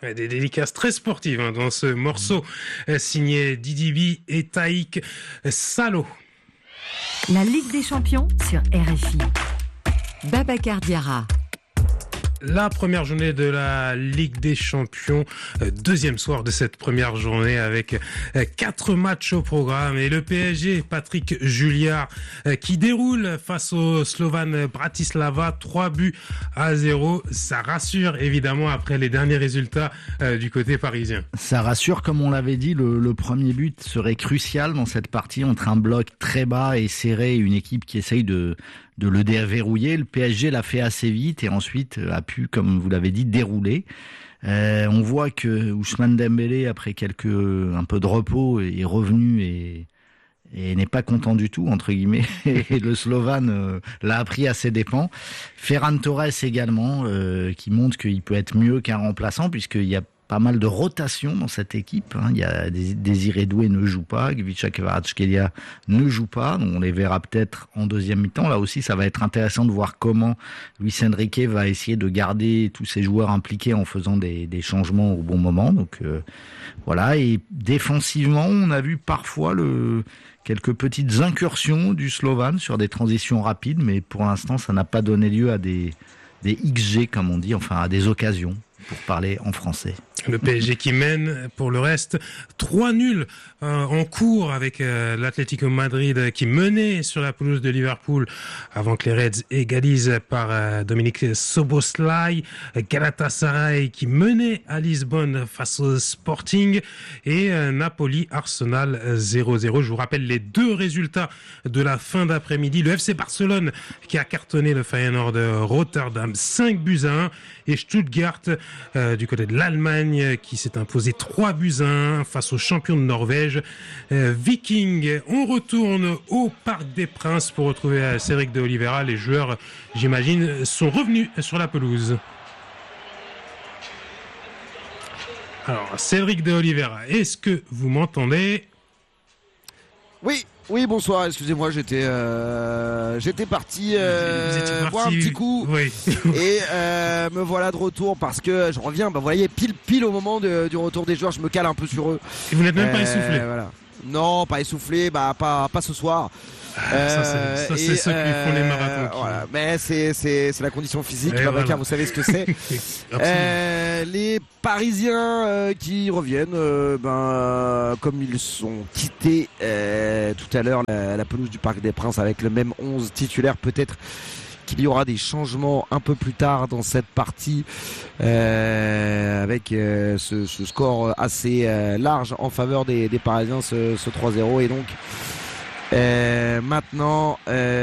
Des dédicaces très sportives dans ce morceau signé Didi B et Taïk Salo. La Ligue des Champions sur RFI. Babacar Diarra. La première journée de la Ligue des Champions, deuxième soir de cette première journée avec 4 matchs au programme et le PSG, Patrick Julliard, qui déroule face au Slovan Bratislava, 3-0. Ça rassure évidemment après les derniers résultats du côté parisien. Ça rassure, comme on l'avait dit, le premier but serait crucial dans cette partie entre un bloc très bas et serré et une équipe qui essaye de le déverrouiller. Le PSG l'a fait assez vite et ensuite a pu, comme vous l'avez dit, dérouler. On voit que Ousmane Dembélé, après un peu de repos, est revenu et n'est pas content du tout, entre guillemets. Et le Slovan l'a appris à ses dépens. Ferran Torres également, qui montre qu'il peut être mieux qu'un remplaçant, puisqu'il y a pas mal de rotation dans cette équipe. Il y a Désiré Doué ne joue pas, Gvicha Kvaratskhelia ne joue pas, donc on les verra peut-être en deuxième mi-temps. Là aussi, ça va être intéressant de voir comment Luis Enrique va essayer de garder tous ses joueurs impliqués en faisant des changements au bon moment. Donc voilà. Et défensivement, on a vu parfois quelques petites incursions du Slovan sur des transitions rapides, mais pour l'instant, ça n'a pas donné lieu à des XG, comme on dit, enfin à des occasions, pour parler en français. Le PSG qui mène, pour le reste, 3 nuls en cours avec l'Atlético Madrid qui menait sur la pelouse de Liverpool avant que les Reds égalisent par Dominique Szoboszlai. Galatasaray qui menait à Lisbonne face au Sporting et Napoli-Arsenal 0-0. Je vous rappelle les 2 résultats de la fin d'après-midi. Le FC Barcelone qui a cartonné le Feyenoord de Rotterdam 5-1 et Stuttgart du côté de l'Allemagne qui s'est imposé 3-1 face aux champions de Norvège, Viking. On retourne au Parc des Princes pour retrouver Cédric de Oliveira. Les joueurs, j'imagine, sont revenus sur la pelouse. Alors, Cédric de Oliveira, est-ce que vous m'entendez ? Oui, bonsoir, excusez-moi, j'étais parti boire un petit coup oui. Et me voilà de retour parce que je reviens, vous voyez, pile au moment du retour des joueurs, je me cale un peu sur eux. Et vous n'êtes même pas essoufflé. Voilà. Non, pas essoufflé, pas ce soir. Ça c'est ceux qui font les marathons. Voilà. Mais c'est la condition physique, Babacar, voilà. Vous savez ce que c'est. Les Parisiens qui reviennent, comme ils sont quittés tout à l'heure la pelouse du Parc des Princes avec le même 11 titulaire, peut-être qu'il y aura des changements un peu plus tard dans cette partie avec ce score assez large en faveur des Parisiens, ce 3-0 et donc maintenant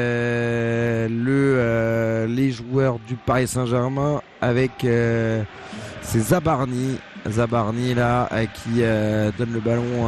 les joueurs du Paris Saint-Germain avec c'est Zabarni là qui donne le ballon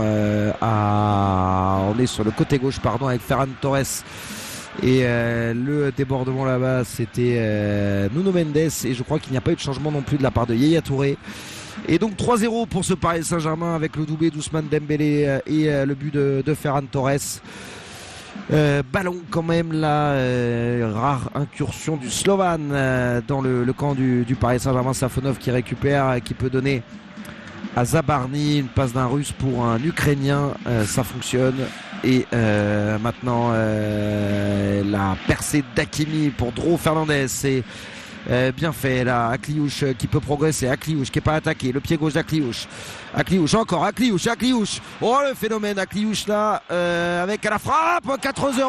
on est sur le côté gauche avec Ferran Torres et le débordement là-bas c'était Nuno Mendes et je crois qu'il n'y a pas eu de changement non plus de la part de Yaya Touré. Et donc 3-0 pour ce Paris Saint-Germain avec le doublé d'Ousmane Dembélé et le but de Ferran Torres. Ballon quand même là, rare incursion du Slovan dans le camp du Paris Saint-Germain. Safonov qui récupère, qui peut donner à Zabarni une passe d'un Russe pour un Ukrainien, ça fonctionne. Et maintenant la percée d'Hakimi pour Dro Fernandez, c'est bien fait là, Akliouche qui peut progresser, Akliouche qui n'est pas attaqué, le pied gauche d'Akliouche, encore Akliouche, oh le phénomène Akliouche là, avec à la frappe 4-0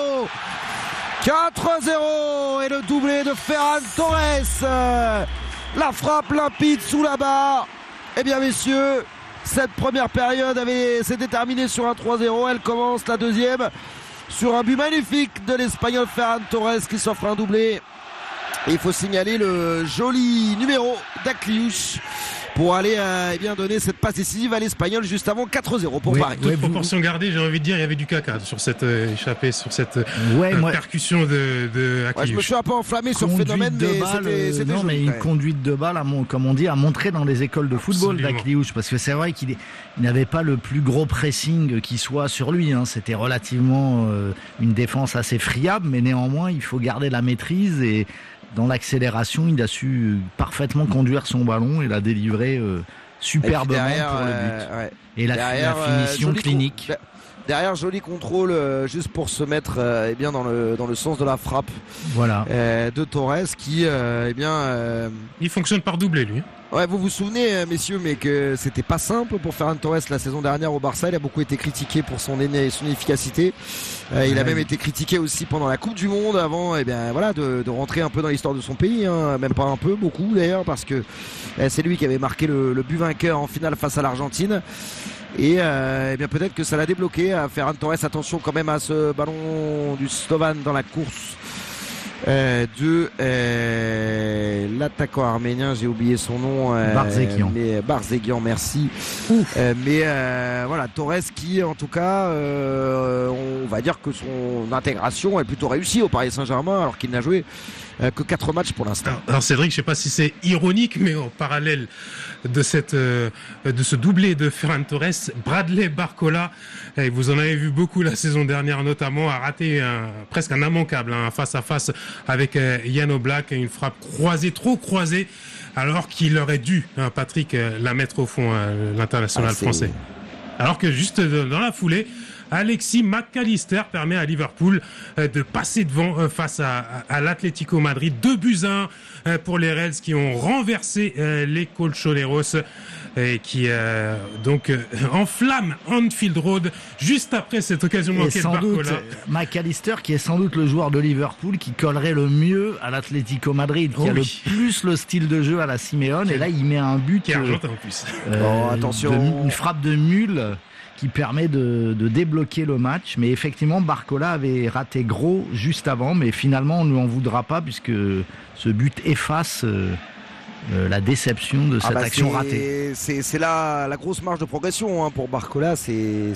et le doublé de Ferran Torres, la frappe limpide sous la barre. Eh bien messieurs, cette première période s'était terminée sur un 3-0, elle commence la deuxième sur un but magnifique de l'Espagnol Ferran Torres qui s'offre un doublé. Et il faut signaler le joli numéro d'Akliouche pour aller donner cette passe décisive à l'Espagnol juste avant 4-0 pour Paris. Toute proportion gardée, j'ai envie de dire, il y avait du caca sur cette échappée, sur cette percussion de Akliouche. Je me suis un peu enflammé sur le phénomène, mais c'était non, mais une conduite de balle, comme on dit, à montrer dans les écoles de football d'Akliouche, parce que c'est vrai qu'il n'avait pas le plus gros pressing qui soit sur lui. C'était relativement une défense assez friable, mais néanmoins, il faut garder la maîtrise et dans l'accélération, il a su parfaitement conduire son ballon et l'a délivré superbement pour le but. Ouais. Et la finition clinique. Derrière, joli contrôle juste pour se mettre bien dans le sens de la frappe. Voilà. De Torres qui il fonctionne par doublé lui. Ouais, vous vous souvenez, messieurs, mais que c'était pas simple pour Ferran Torres la saison dernière au Barça. Il a beaucoup été critiqué pour son efficacité. Il a même été critiqué aussi pendant la Coupe du Monde avant, de rentrer un peu dans l'histoire de son pays, hein. Même pas un peu, beaucoup d'ailleurs, parce que c'est lui qui avait marqué le but vainqueur en finale face à l'Argentine. Et peut-être que ça l'a débloqué. Ferran Torres, attention quand même à ce ballon du Slovan dans la course de l'attaquant arménien, j'ai oublié son nom, Barzeghian, merci. Torres qui en tout cas on va dire que son intégration est plutôt réussie au Paris Saint-Germain alors qu'il n'a joué que 4 matchs pour l'instant. Alors Cédric, je sais pas si c'est ironique, mais en parallèle de ce doublé de Ferran Torres, Bradley Barcola, et vous en avez vu beaucoup la saison dernière notamment, a raté presque un immanquable face à face avec Jan Oblak, une frappe trop croisée, alors qu'il aurait dû, Patrick, la mettre au fond, l'international français. Alors que juste dans la foulée, Alexis McAllister permet à Liverpool de passer devant face à l'Atlético Madrid. 2-1 pour les Reds qui ont renversé les Colchoneros et qui enflamment Anfield Road juste après cette occasion manquée de Barcola. McAllister qui est sans doute le joueur de Liverpool qui collerait le mieux à l'Atlético Madrid, qui a le plus le style de jeu à la Simeone, et là il met un but qui est argentin en plus. Attention, une frappe de mule qui permet de débloquer le match. Mais effectivement, Barcola avait raté gros juste avant, mais finalement on ne lui en voudra pas puisque ce but efface la déception de cette action ratée. C'est la grosse marge de progression pour Barcola, c'est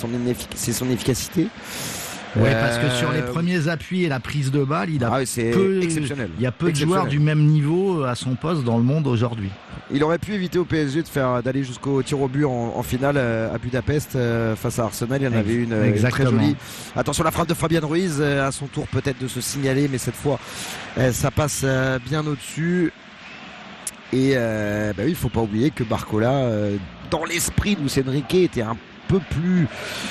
son efficacité. Oui, parce que sur les premiers appuis et la prise de balle, exceptionnel. Il y a peu de joueurs du même niveau à son poste dans le monde aujourd'hui. Il aurait pu éviter au PSG d'aller jusqu'au tir au but en finale à Budapest face à Arsenal. Il y en avait une très jolie. Attention, la frappe de Fabian Ruiz, à son tour peut-être de se signaler, mais cette fois ça passe bien au-dessus. Et il faut pas oublier que Barcola, dans l'esprit de Luis Enrique, était un peu plus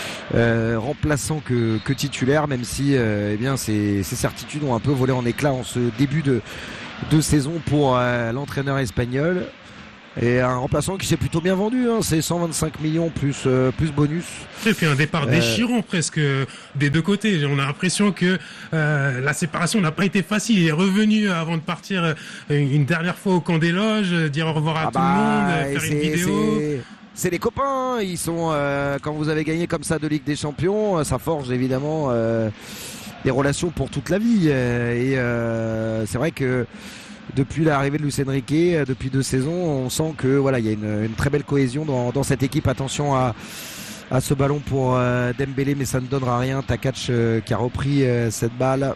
remplaçant que titulaire, même si ses certitudes ont un peu volé en éclats en ce début de saison pour l'entraîneur espagnol. Et un remplaçant qui s'est plutôt bien vendu, c'est 125 millions plus bonus. Et puis un départ déchirant presque des deux côtés. On a l'impression que la séparation n'a pas été facile. Il est revenu avant de partir une dernière fois au camp des loges, dire au revoir à tout le monde, faire une vidéo. C'est les copains, ils sont quand vous avez gagné comme ça de Ligue des Champions, ça forge évidemment des relations pour toute la vie. Et c'est vrai que depuis l'arrivée de Luis Enrique, depuis 2 saisons, on sent que il y a une très belle cohésion dans cette équipe. Attention à ce ballon pour Dembélé, mais ça ne donnera rien. Takac qui a repris cette balle.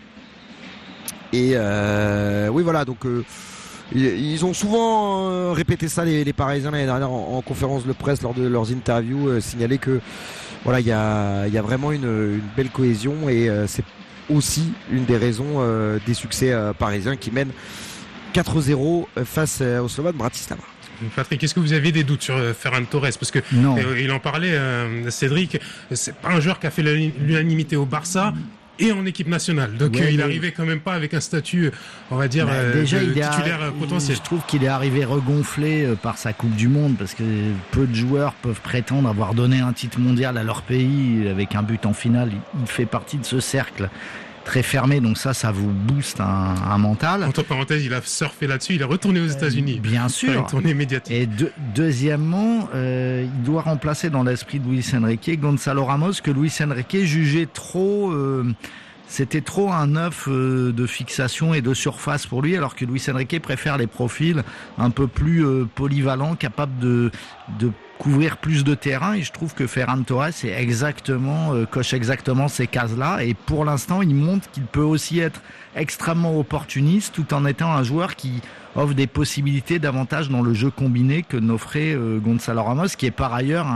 Et donc ils ont souvent répété ça, les Parisiens l'année dernière en conférence de presse lors de leurs interviews, signalé que il y a vraiment une belle cohésion, et c'est aussi une des raisons des succès parisiens qui mènent 4-0 face au Slovan Bratislava. Patrick, est-ce que vous aviez des doutes sur Ferran Torres? Parce que il en parlait, Cédric, c'est pas un joueur qui a fait l'unanimité au Barça et en équipe nationale. Donc il arrivait quand même pas avec un statut, on va dire, déjà, titulaire potentiel. Je trouve qu'il est arrivé regonflé par sa Coupe du Monde, parce que peu de joueurs peuvent prétendre avoir donné un titre mondial à leur pays avec un but en finale. Il fait partie de ce cercle très fermé, donc ça vous booste un mental. Entre parenthèses, il a surfé là-dessus, il est retourné aux États-Unis. Bien sûr. Une tournée médiatique. Et deuxièmement, il doit remplacer dans l'esprit de Luis Enrique Gonzalo Ramos, que Luis Enrique jugeait trop. C'était trop un œuf de fixation et de surface pour lui, alors que Luis Enrique préfère les profils un peu plus polyvalents, capables de couvrir plus de terrain, et je trouve que Ferran Torres coche exactement ces cases-là, et pour l'instant il montre qu'il peut aussi être extrêmement opportuniste tout en étant un joueur qui offre des possibilités davantage dans le jeu combiné que n'offrait Gonzalo Ramos, qui est par ailleurs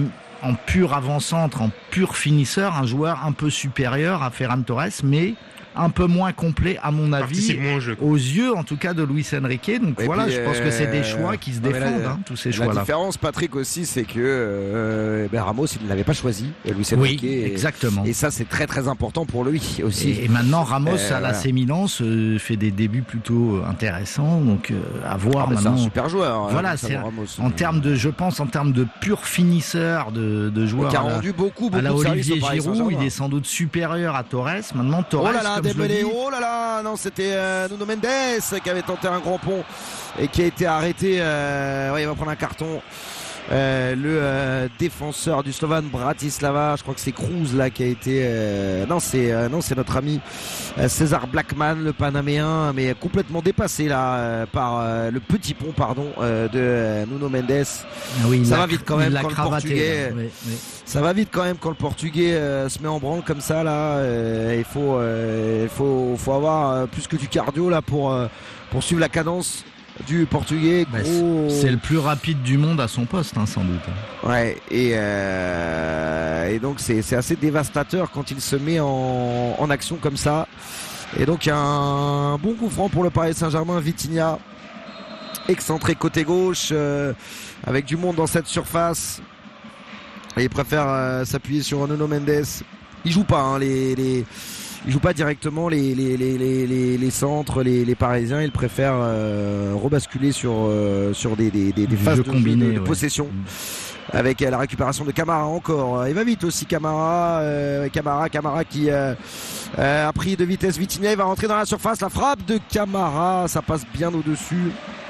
en pur avant-centre, en pur finisseur, un joueur un peu supérieur à Ferran Torres, mais un peu moins complet à mon avis, moins au jeu, quoi. aux yeux en tout cas de Luis Enrique. Donc Et voilà, puis, je pense que c'est des choix qui se non, mais défendent, la- tous ces La choix-là. différence, Patrick, aussi, c'est que Ramos, il ne l'avait pas choisi, Luis Enrique. Oui, exactement. Et ça, c'est très très important pour lui aussi. Et maintenant, Ramos à voilà. l'AC Milan fait des débuts plutôt intéressants, donc à voir C'est un maintenant. super joueur. Voilà, Gonzalo c'est Ramos. en termes de, je pense, en termes de pur finisseur, de joueur qui a à la- rendu beaucoup à la de services Olivier au Paris Giroud, Saint-Germain. il est sans doute supérieur à Torres. Maintenant, Torres, Oh là là, comme je le Dembélé, dis, oh là là, non, c'était Nuno Mendes qui avait tenté un grand pont et qui a été arrêté. Ouais, il va prendre un carton. Le défenseur du Slovan Bratislava, je crois que c'est Cruz là qui a été non c'est notre ami César Blackman, le Panaméen, mais complètement dépassé là par le petit pont de Nuno Mendes. oui, Ça va vite quand même il l'a quand le cravaté, Portugais- là. Oui, oui. Ça va vite quand même quand le Portugais se met en branle comme ça là. Il faut avoir plus que du cardio là pour suivre la cadence du Portugais. Bah, Gros- c'est le plus rapide du monde à son poste, sans doute. Ouais, et donc c'est assez dévastateur quand il se met en action comme ça. Et donc il y a un bon coup franc pour le Paris Saint-Germain. Vitinha excentré côté gauche avec du monde dans cette surface. Et il préfère s'appuyer sur Nuno Mendes. Il joue pas hein, il joue pas directement les centres, les Parisiens. Il préfère rebasculer sur des phases jeu de, combiné, de ouais. possession. Avec la récupération de Camara encore. Il va vite aussi Camara qui a pris de vitesse Vitinha. Il va rentrer dans la surface. La frappe de Camara, ça passe bien au-dessus.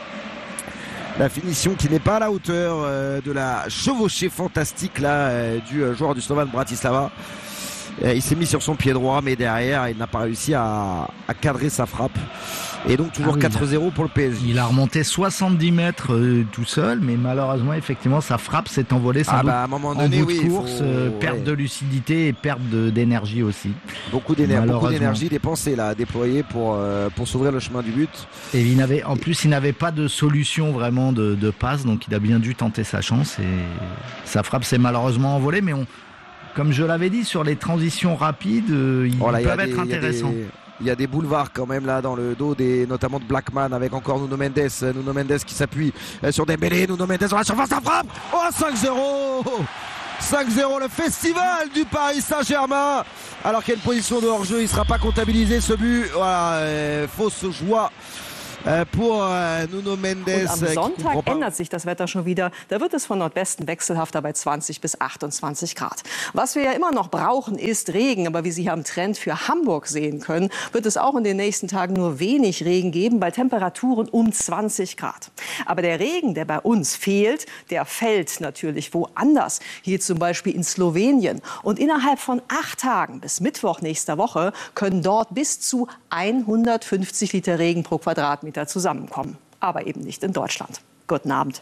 La finition qui n'est pas à la hauteur de la chevauchée fantastique là du joueur du Slovan Bratislava. Il s'est mis sur son pied droit, mais derrière il n'a pas réussi à cadrer sa frappe. Et donc toujours 4-0 pour le PSG. Il a remonté 70 mètres tout seul, mais malheureusement, effectivement, sa frappe s'est envolée sans doute À un moment en donné, bout de oui, course, perte ouais. de lucidité et perte d'énergie aussi. Beaucoup d'énergie dépensée là, déployée pour s'ouvrir le chemin du but. Et en plus, il n'avait pas de solution vraiment de passe, donc il a bien dû tenter sa chance et sa frappe s'est malheureusement envolée, mais comme je l'avais dit, sur les transitions rapides, ils peuvent être intéressants. Il y a des boulevards quand même là dans le dos notamment de Blackman avec encore Nuno Mendes qui s'appuie sur Dembélé. Nuno Mendes sur la surface, la frappe. Oh 5-0 le festival du Paris Saint-Germain. Alors qu'il y a une position de hors-jeu, il ne sera pas comptabilisé ce but. Voilà, fausse joie pour Nuno Mendes. Und am Sonntag ändert sich das Wetter schon wieder. Da wird es von Nordwesten wechselhafter bei 20 bis 28 Grad. Was wir ja immer noch brauchen, ist Regen. Aber wie Sie hier am Trend für Hamburg sehen können, wird es auch in den nächsten Tagen nur wenig Regen geben, bei Temperaturen um 20 Grad. Aber der Regen, der bei uns fehlt, der fällt natürlich woanders. Hier zum Beispiel in Slowenien. Und innerhalb von 8 Tagen bis Mittwoch nächster Woche können dort bis zu 150 Liter Regen pro Quadratmeter zusammenkommen. Aber eben nicht in Deutschland. Guten Abend.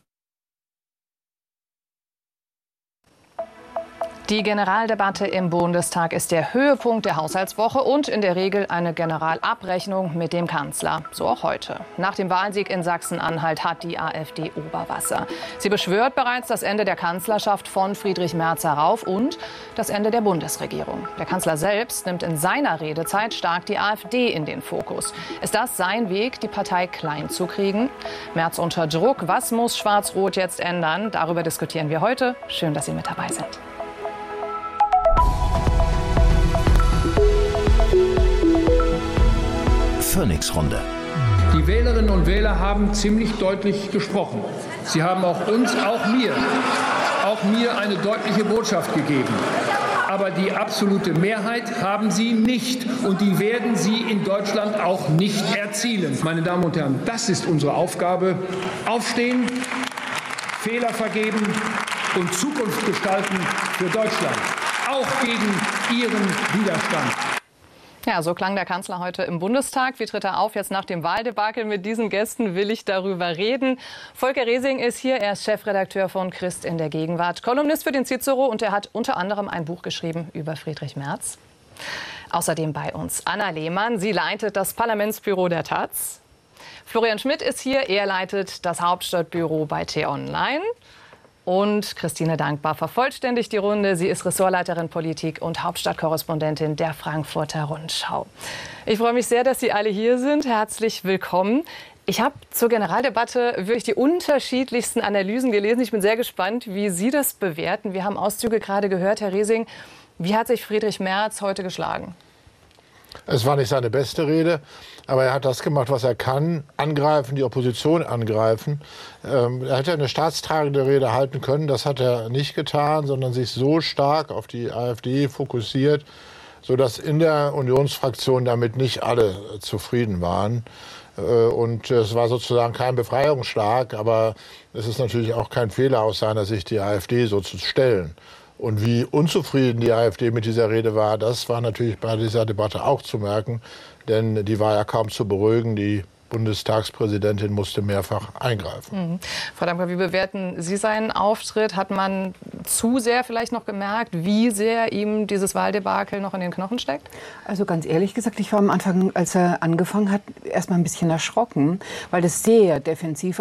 Die Generaldebatte im Bundestag ist der Höhepunkt der Haushaltswoche und in der Regel eine Generalabrechnung mit dem Kanzler. So auch heute. Nach dem Wahlsieg in Sachsen-Anhalt hat die AfD Oberwasser. Sie beschwört bereits das Ende der Kanzlerschaft von Friedrich Merz herauf und das Ende der Bundesregierung. Der Kanzler selbst nimmt in seiner Redezeit stark die AfD in den Fokus. Ist das sein Weg, die Partei klein zu kriegen? Merz unter Druck. Was muss Schwarz-Rot jetzt ändern? Darüber diskutieren wir heute. Schön, dass Sie mit dabei sind. Phoenix-Runde. Die Wählerinnen und Wähler haben ziemlich deutlich gesprochen. Sie haben auch uns, auch mir eine deutliche Botschaft gegeben. Aber die absolute Mehrheit haben sie nicht. Und die werden sie in Deutschland auch nicht erzielen. Meine Damen und Herren, das ist unsere Aufgabe. Aufstehen, Fehler vergeben und Zukunft gestalten für Deutschland. Auch gegen Ihren Widerstand. Ja, so klang der Kanzler heute im Bundestag. Wie tritt er auf jetzt nach dem Wahldebakel? Mit diesen Gästen will ich darüber reden. Volker Resing ist hier. Er ist Chefredakteur von Christ in der Gegenwart, Kolumnist für den Cicero und er hat unter anderem ein Buch geschrieben über Friedrich Merz. Außerdem bei uns Anna Lehmann. Sie leitet das Parlamentsbüro der Taz. Florian Schmidt ist hier. Er leitet das Hauptstadtbüro bei T-Online. Und Christine Dankbar vervollständigt die Runde. Sie ist Ressortleiterin Politik und Hauptstadtkorrespondentin der Frankfurter Rundschau. Ich freue mich sehr, dass Sie alle hier sind. Herzlich willkommen. Ich habe zur Generaldebatte wirklich die unterschiedlichsten Analysen gelesen. Ich bin sehr gespannt, wie Sie das bewerten. Wir haben Auszüge gerade gehört. Herr Resing, wie hat sich Friedrich Merz heute geschlagen? Es war nicht seine beste Rede, aber er hat das gemacht, was er kann, angreifen, die Opposition angreifen. Er hätte eine staatstragende Rede halten können, das hat er nicht getan, sondern sich so stark auf die AfD fokussiert, sodass in der Unionsfraktion damit nicht alle zufrieden waren. Und es war sozusagen kein Befreiungsschlag, aber es ist natürlich auch kein Fehler aus seiner Sicht, die AfD so zu stellen. Und wie unzufrieden die AfD mit dieser Rede war, das war natürlich bei dieser Debatte auch zu merken, denn die war ja kaum zu beruhigen. Die Bundestagspräsidentin musste mehrfach eingreifen. Frau Dankbar, wie bewerten Sie seinen Auftritt? Hat man zu sehr vielleicht noch gemerkt, wie sehr ihm dieses Wahldebakel noch in den Knochen steckt? Also ganz ehrlich gesagt, ich war am Anfang, als er angefangen hat, erst mal ein bisschen erschrocken, weil er sehr defensiv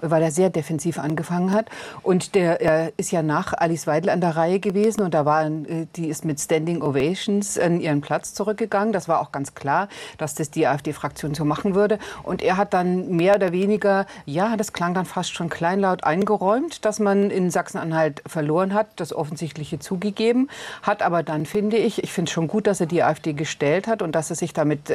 angefangen hat. Und er ist ja nach Alice Weidel an der Reihe gewesen und die ist mit Standing Ovations an ihren Platz zurückgegangen. Das war auch ganz klar, dass das die AfD-Fraktion so machen würde. Und er hat dann mehr oder weniger, ja, das klang dann fast schon kleinlaut, eingeräumt, dass man in Sachsen-Anhalt verloren hat, das Offensichtliche zugegeben, hat aber dann, finde ich finde es schon gut, dass er die AfD gestellt hat und dass er sich damit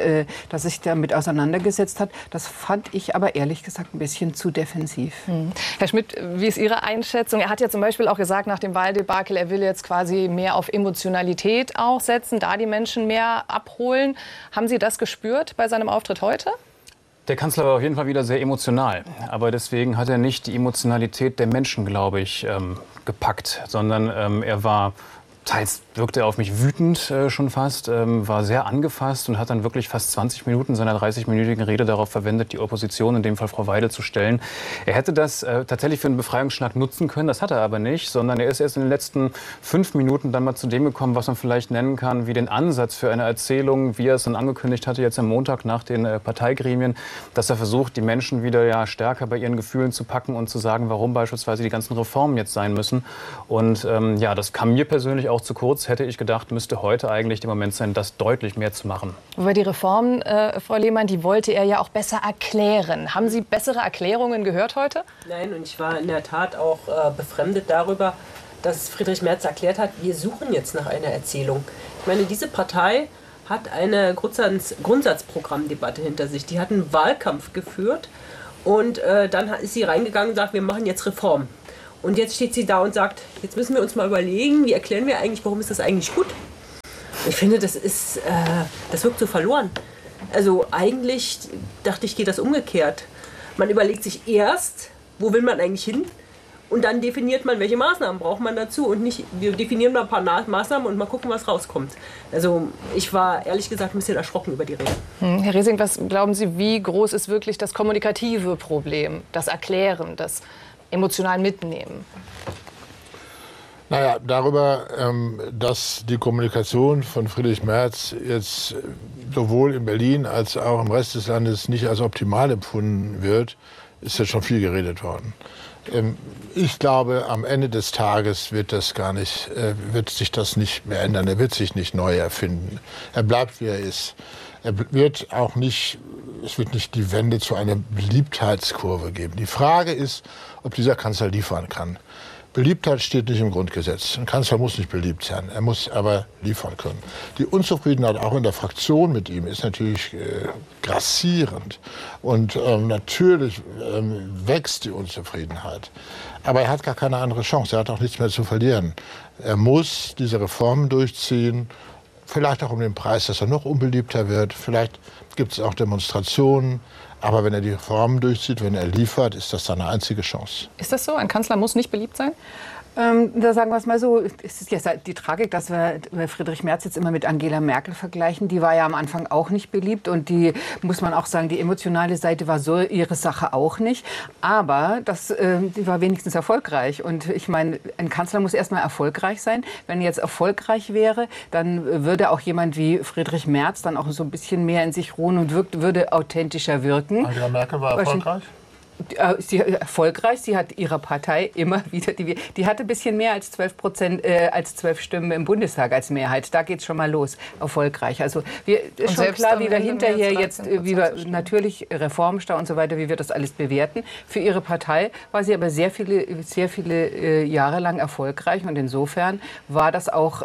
auseinandergesetzt hat. Das fand ich aber ehrlich gesagt ein bisschen zu defensiv. Herr Schmidt, wie ist Ihre Einschätzung? Er hat ja zum Beispiel auch gesagt nach dem Wahldebakel, er will jetzt quasi mehr auf Emotionalität auch setzen, da die Menschen mehr abholen. Haben Sie das gespürt bei seinem Auftritt heute? Der Kanzler war auf jeden Fall wieder sehr emotional. Aber deswegen hat er nicht die Emotionalität der Menschen, glaube ich, gepackt, sondern er war, teils wirkte er auf mich wütend schon fast, war sehr angefasst und hat dann wirklich fast 20 Minuten seiner 30-minütigen Rede darauf verwendet, die Opposition, in dem Fall Frau Weidel, zu stellen. Er hätte das tatsächlich für einen Befreiungsschlag nutzen können, das hat er aber nicht, sondern er ist erst in den letzten 5 Minuten dann mal zu dem gekommen, was man vielleicht nennen kann, wie den Ansatz für eine Erzählung, wie er es dann angekündigt hatte, jetzt am Montag nach den Parteigremien, dass er versucht, die Menschen wieder stärker bei ihren Gefühlen zu packen und zu sagen, warum beispielsweise die ganzen Reformen jetzt sein müssen. Und das kam mir persönlich auch zu kurz, hätte ich gedacht, müsste heute eigentlich der Moment sein, das deutlich mehr zu machen. Über die Reformen, Frau Lehmann, die wollte er ja auch besser erklären. Haben Sie bessere Erklärungen gehört heute? Nein, und ich war in der Tat auch befremdet darüber, dass Friedrich Merz erklärt hat, wir suchen jetzt nach einer Erzählung. Ich meine, diese Partei hat eine Grundsatzprogrammdebatte hinter sich. Die hat einen Wahlkampf geführt und dann ist sie reingegangen und sagt, wir machen jetzt Reformen. Und jetzt steht sie da und sagt, jetzt müssen wir uns mal überlegen, wie erklären wir eigentlich, warum ist das eigentlich gut? Ich finde, das wirkt so verloren. Also eigentlich dachte ich, geht das umgekehrt. Man überlegt sich erst, wo will man eigentlich hin? Und dann definiert man, welche Maßnahmen braucht man dazu. Und nicht, wir definieren mal ein paar Maßnahmen und mal gucken, was rauskommt. Also ich war ehrlich gesagt ein bisschen erschrocken über die Rede. Herr Resing, was glauben Sie, wie groß ist wirklich das kommunikative Problem, das Erklären, das emotional mitnehmen? Naja, darüber, dass die Kommunikation von Friedrich Merz jetzt sowohl in Berlin als auch im Rest des Landes nicht als optimal empfunden wird, ist jetzt schon viel geredet worden. Ich glaube, am Ende des Tages wird sich das nicht mehr ändern. Er wird sich nicht neu erfinden. Er bleibt, wie er ist. Es wird nicht die Wende zu einer Beliebtheitskurve geben. Die Frage ist, ob dieser Kanzler liefern kann. Beliebtheit steht nicht im Grundgesetz. Ein Kanzler muss nicht beliebt sein, er muss aber liefern können. Die Unzufriedenheit auch in der Fraktion mit ihm ist natürlich grassierend. Und natürlich wächst die Unzufriedenheit. Aber er hat gar keine andere Chance, er hat auch nichts mehr zu verlieren. Er muss diese Reformen durchziehen, vielleicht auch um den Preis, dass er noch unbeliebter wird. Vielleicht gibt es auch Demonstrationen. Aber wenn er die Reformen durchzieht, wenn er liefert, ist das seine einzige Chance. Ist das so? Ein Kanzler muss nicht beliebt sein? Da sagen wir es mal so, es ist ja die Tragik, dass wir Friedrich Merz jetzt immer mit Angela Merkel vergleichen. Die war ja am Anfang auch nicht beliebt und die, muss man auch sagen, die emotionale Seite war so ihre Sache auch nicht. Aber die war wenigstens erfolgreich. Und ich meine, ein Kanzler muss erstmal erfolgreich sein. Wenn er jetzt erfolgreich wäre, dann würde auch jemand wie Friedrich Merz dann auch so ein bisschen mehr in sich ruhen und würde authentischer wirken. Angela Merkel war erfolgreich? Sie erfolgreich. Sie hat ihrer Partei immer wieder, die hatte ein bisschen mehr als 12 Stimmen im Bundestag als Mehrheit. Da geht es schon mal los. Erfolgreich. Also ist schon klar, wie wir hinterher jetzt, wie wir natürlich Reformstau und so weiter, wie wir das alles bewerten. Für ihre Partei war sie aber sehr viele Jahre lang erfolgreich und insofern war das auch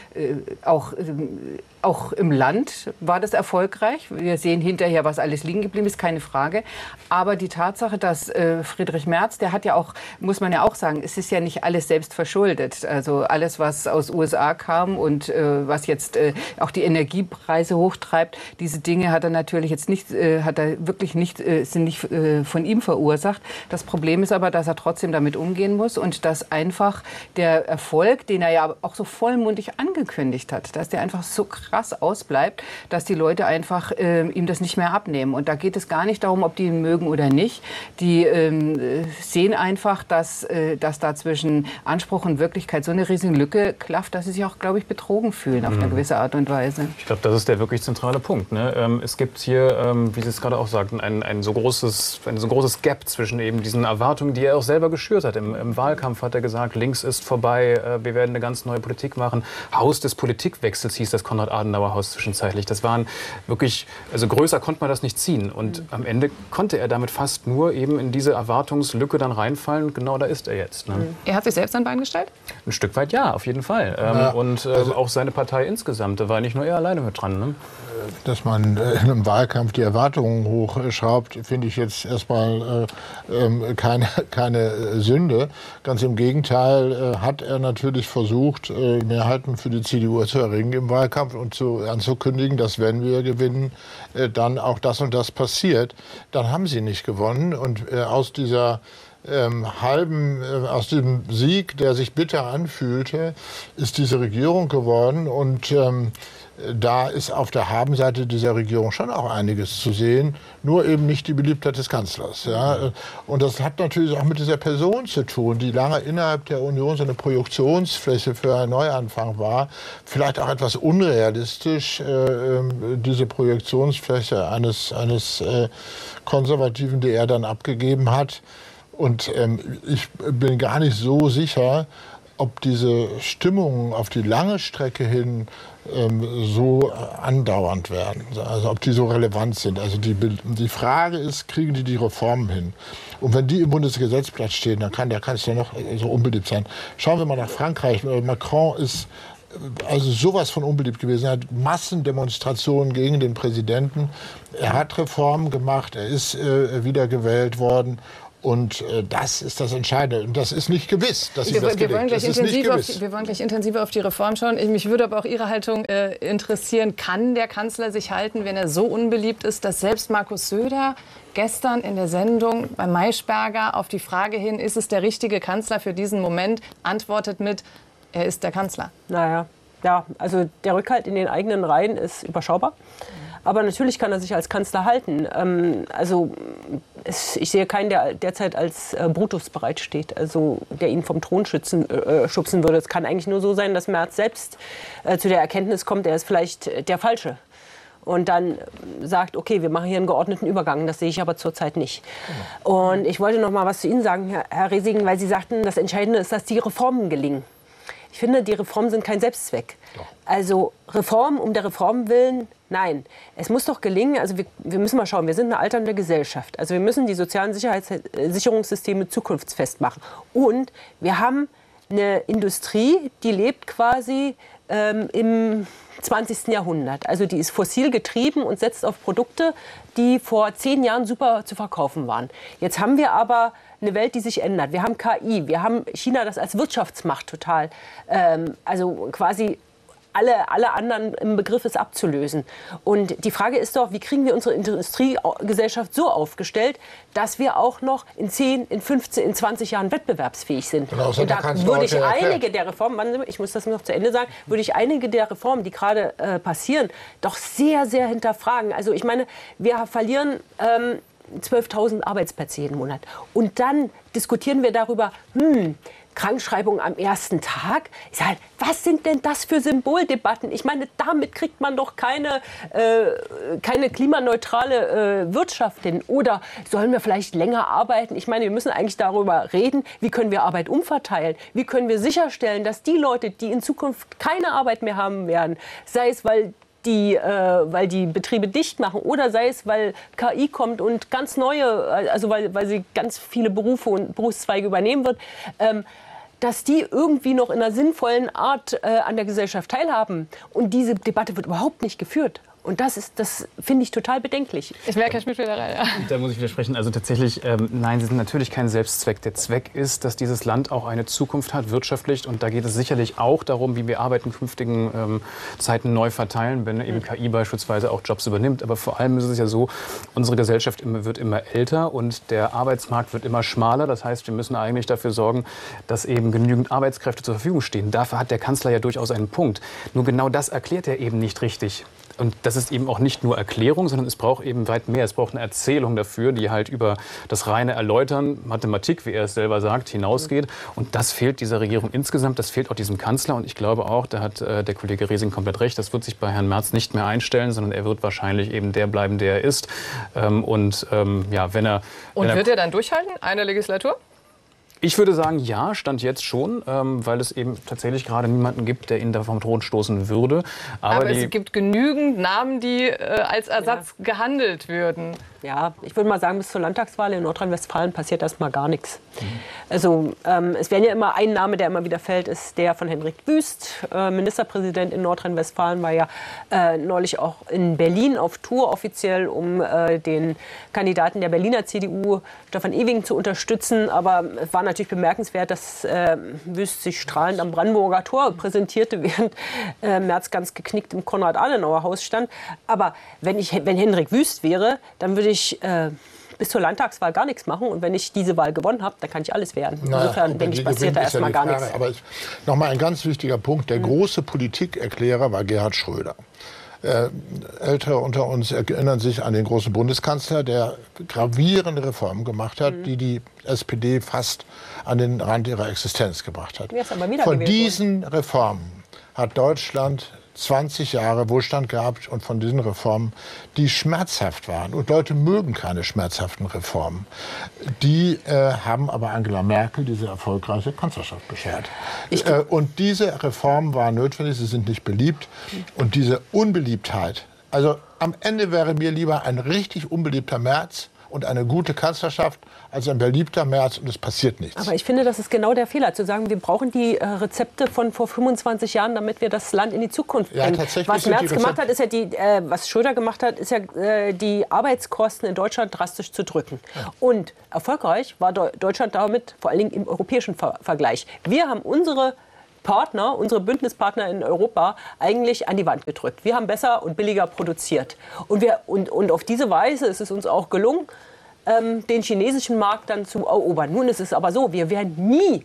im Land war das erfolgreich. Wir sehen hinterher, was alles liegen geblieben ist, keine Frage. Aber die Tatsache, dass Friedrich Merz, der hat ja auch, muss man ja auch sagen, es ist ja nicht alles selbst verschuldet. Also alles, was aus USA kam und was jetzt auch die Energiepreise hochtreibt, diese Dinge hat er natürlich jetzt nicht, sind nicht von ihm verursacht. Das Problem ist aber, dass er trotzdem damit umgehen muss und dass einfach der Erfolg, den er ja auch so vollmundig angekündigt hat, dass der einfach so krass ausbleibt, dass die Leute einfach ihm das nicht mehr abnehmen. Und da geht es gar nicht darum, ob die ihn mögen oder nicht. Die sehen einfach, dass da zwischen Anspruch und Wirklichkeit so eine riesige Lücke klafft, dass sie sich auch, glaube ich, betrogen fühlen auf eine gewisse Art und Weise. Ich glaube, das ist der wirklich zentrale Punkt. Ne? Es gibt hier, wie Sie es gerade auch sagten, ein so großes Gap zwischen eben diesen Erwartungen, die er auch selber geschürt hat. Im Wahlkampf hat er gesagt, links ist vorbei, wir werden eine ganz neue Politik machen. Haus des Politikwechsels hieß das Konrad-Adenauer-Haus zwischenzeitlich. Das waren wirklich, also größer konnte man das nicht ziehen. Und am Ende konnte er damit fast nur eben in diese Erwartungslücke dann reinfallen. Und genau da ist er jetzt. Ne? Er hat sich selbst ein Bein gestellt? Ein Stück weit ja, auf jeden Fall. Auch seine Partei insgesamt. Da war nicht nur er alleine mit dran. Ne? Dass man in einem Wahlkampf die Erwartungen hochschraubt, finde ich jetzt erstmal keine Sünde. Ganz im Gegenteil hat er natürlich versucht, Mehrheiten für die CDU zu erringen im Wahlkampf und anzukündigen, dass wenn wir gewinnen, dann auch das und das passiert. Dann haben sie nicht gewonnen und aus diesem Sieg, der sich bitter anfühlte, ist diese Regierung geworden und da ist auf der Habenseite dieser Regierung schon auch einiges zu sehen, nur eben nicht die Beliebtheit des Kanzlers. Ja. Und das hat natürlich auch mit dieser Person zu tun, die lange innerhalb der Union so eine Projektionsfläche für einen Neuanfang war. Vielleicht auch etwas unrealistisch, diese Projektionsfläche eines Konservativen, die er dann abgegeben hat. Und ich bin gar nicht so sicher, ob diese Stimmungen auf die lange Strecke hin so andauernd werden, also ob die so relevant sind. Also die Frage ist, kriegen die Reformen hin? Und wenn die im Bundesgesetzblatt stehen, dann kann der Kanzler noch so unbeliebt sein. Schauen wir mal nach Frankreich. Macron ist also sowas von unbeliebt gewesen. Er hat Massendemonstrationen gegen den Präsidenten. Er hat Reformen gemacht, er ist wiedergewählt worden. Und das ist das Entscheidende. Und das ist nicht gewiss, dass Sie das gelingt. Wir wollen gleich intensiver auf die Reform schauen. Mich würde aber auch Ihre Haltung interessieren. Kann der Kanzler sich halten, wenn er so unbeliebt ist, dass selbst Markus Söder gestern in der Sendung bei Maischberger auf die Frage hin, ist es der richtige Kanzler für diesen Moment, antwortet mit, er ist der Kanzler? Naja, ja, also der Rückhalt in den eigenen Reihen ist überschaubar. Aber natürlich kann er sich als Kanzler halten. Ich sehe keinen, der derzeit als Brutus bereitsteht, also der ihn vom Thron schubsen würde. Es kann eigentlich nur so sein, dass Merz selbst zu der Erkenntnis kommt, er ist vielleicht der Falsche. Und dann sagt, okay, wir machen hier einen geordneten Übergang. Das sehe ich aber zurzeit nicht. Und ich wollte noch mal was zu Ihnen sagen, Herr Resingen, weil Sie sagten, das Entscheidende ist, dass die Reformen gelingen. Ich finde, die Reformen sind kein Selbstzweck. Doch. Also Reform um der Reform willen, nein. Es muss doch gelingen, also wir müssen mal schauen, wir sind eine alternde Gesellschaft. Also wir müssen die sozialen Sicherungssysteme zukunftsfest machen. Und wir haben eine Industrie, die lebt quasi im 20. Jahrhundert. Also die ist fossil getrieben und setzt auf Produkte, die vor 10 Jahren super zu verkaufen waren. Jetzt haben wir aber eine Welt, die sich ändert. Wir haben KI, wir haben China, das als Wirtschaftsmacht total, also quasi alle anderen im Begriff ist abzulösen. Und die Frage ist doch, wie kriegen wir unsere Industriegesellschaft so aufgestellt, dass wir auch noch in 10, in 15, in 20 Jahren wettbewerbsfähig sind. Genau, und da würde ich einige der Reformen, ich muss das noch zu Ende sagen, würde ich einige der Reformen, die gerade passieren, doch sehr, sehr hinterfragen. Also ich meine, wir verlieren 12.000 Arbeitsplätze jeden Monat. Und dann diskutieren wir darüber, Krankschreibung am ersten Tag. Ich sage, was sind denn das für Symboldebatten? Ich meine, damit kriegt man doch keine klimaneutrale Wirtschaft hin. Oder sollen wir vielleicht länger arbeiten? Ich meine, wir müssen eigentlich darüber reden, wie können wir Arbeit umverteilen? Wie können wir sicherstellen, dass die Leute, die in Zukunft keine Arbeit mehr haben werden, sei es, weil die Betriebe dicht machen oder sei es, weil KI kommt und ganz neue, also weil sie ganz viele Berufe und Berufszweige übernehmen wird, dass die irgendwie noch in einer sinnvollen Art an der Gesellschaft teilhaben. Und diese Debatte wird überhaupt nicht geführt. Und das finde ich total bedenklich. Ich merke, Herr Schmidt wieder rein. Ja. Da muss ich widersprechen. Also tatsächlich, nein, sie sind natürlich kein Selbstzweck. Der Zweck ist, dass dieses Land auch eine Zukunft hat, wirtschaftlich. Und da geht es sicherlich auch darum, wie wir Arbeit in künftigen Zeiten neu verteilen, wenn eben KI beispielsweise auch Jobs übernimmt. Aber vor allem ist es ja so, unsere Gesellschaft wird immer älter und der Arbeitsmarkt wird immer schmaler. Das heißt, wir müssen eigentlich dafür sorgen, dass eben genügend Arbeitskräfte zur Verfügung stehen. Dafür hat der Kanzler ja durchaus einen Punkt. Nur genau das erklärt er eben nicht richtig. Und das ist eben auch nicht nur Erklärung, sondern es braucht eben weit mehr. Es braucht eine Erzählung dafür, die halt über das reine Erläutern, Mathematik, wie er es selber sagt, hinausgeht. Und das fehlt dieser Regierung insgesamt, das fehlt auch diesem Kanzler. Und ich glaube auch, da hat der Kollege Resing komplett recht, das wird sich bei Herrn Merz nicht mehr einstellen, sondern er wird wahrscheinlich eben der bleiben, der er ist. Ja, wenn er... Und wird er dann durchhalten, eine Legislatur? Ich würde sagen, ja, Stand jetzt schon, weil es eben tatsächlich gerade niemanden gibt, der ihn da vom Thron stoßen würde. Aber es gibt genügend Namen, die als Ersatz gehandelt würden. Ja, ich würde mal sagen, bis zur Landtagswahl in Nordrhein-Westfalen passiert erstmal gar nichts. Also es wäre ja immer ein Name, der immer wieder fällt, ist der von Hendrik Wüst. Ministerpräsident in Nordrhein-Westfalen, war ja neulich auch in Berlin auf Tour offiziell, um den Kandidaten der Berliner CDU, Stefan Ewing, zu unterstützen. Aber es war natürlich bemerkenswert, dass Wüst sich strahlend am Brandenburger Tor präsentierte, während Merz ganz geknickt im Konrad-Adenauer-Haus stand. Aber wenn Hendrik Wüst wäre, dann würde ich bis zur Landtagswahl gar nichts machen. Und wenn ich diese Wahl gewonnen habe, dann kann ich alles werden. Insofern denke ich, passiert da erstmal gar nichts. Aber noch mal ein ganz wichtiger Punkt. Der große Politikerklärer war Gerhard Schröder. Ältere unter uns erinnern sich an den großen Bundeskanzler, der gravierende Reformen gemacht hat, die SPD fast an den Rand ihrer Existenz gebracht hat. Von diesen Reformen hat Deutschland 20 Jahre Wohlstand gehabt und von diesen Reformen, die schmerzhaft waren. Und Leute mögen keine schmerzhaften Reformen. Die haben aber Angela Merkel diese erfolgreiche Kanzlerschaft beschert. Und diese Reformen waren notwendig, sie sind nicht beliebt. Und diese Unbeliebtheit, also am Ende wäre mir lieber ein richtig unbeliebter Merz und eine gute Kanzlerschaft als ein beliebter Merz und es passiert nichts. Aber ich finde, das ist genau der Fehler, zu sagen, wir brauchen die Rezepte von vor 25 Jahren, damit wir das Land in die Zukunft bringen. Ja, was Merz gemacht hat, ist ja was Schröder gemacht hat, ist ja die Arbeitskosten in Deutschland drastisch zu drücken. Ja. Und erfolgreich war Deutschland damit, vor allen Dingen im europäischen Vergleich. Wir haben unsere Bündnispartner in Europa eigentlich an die Wand gedrückt. Wir haben besser und billiger produziert. Und auf diese Weise ist es uns auch gelungen, den chinesischen Markt dann zu erobern. Nun ist es aber so, wir werden nie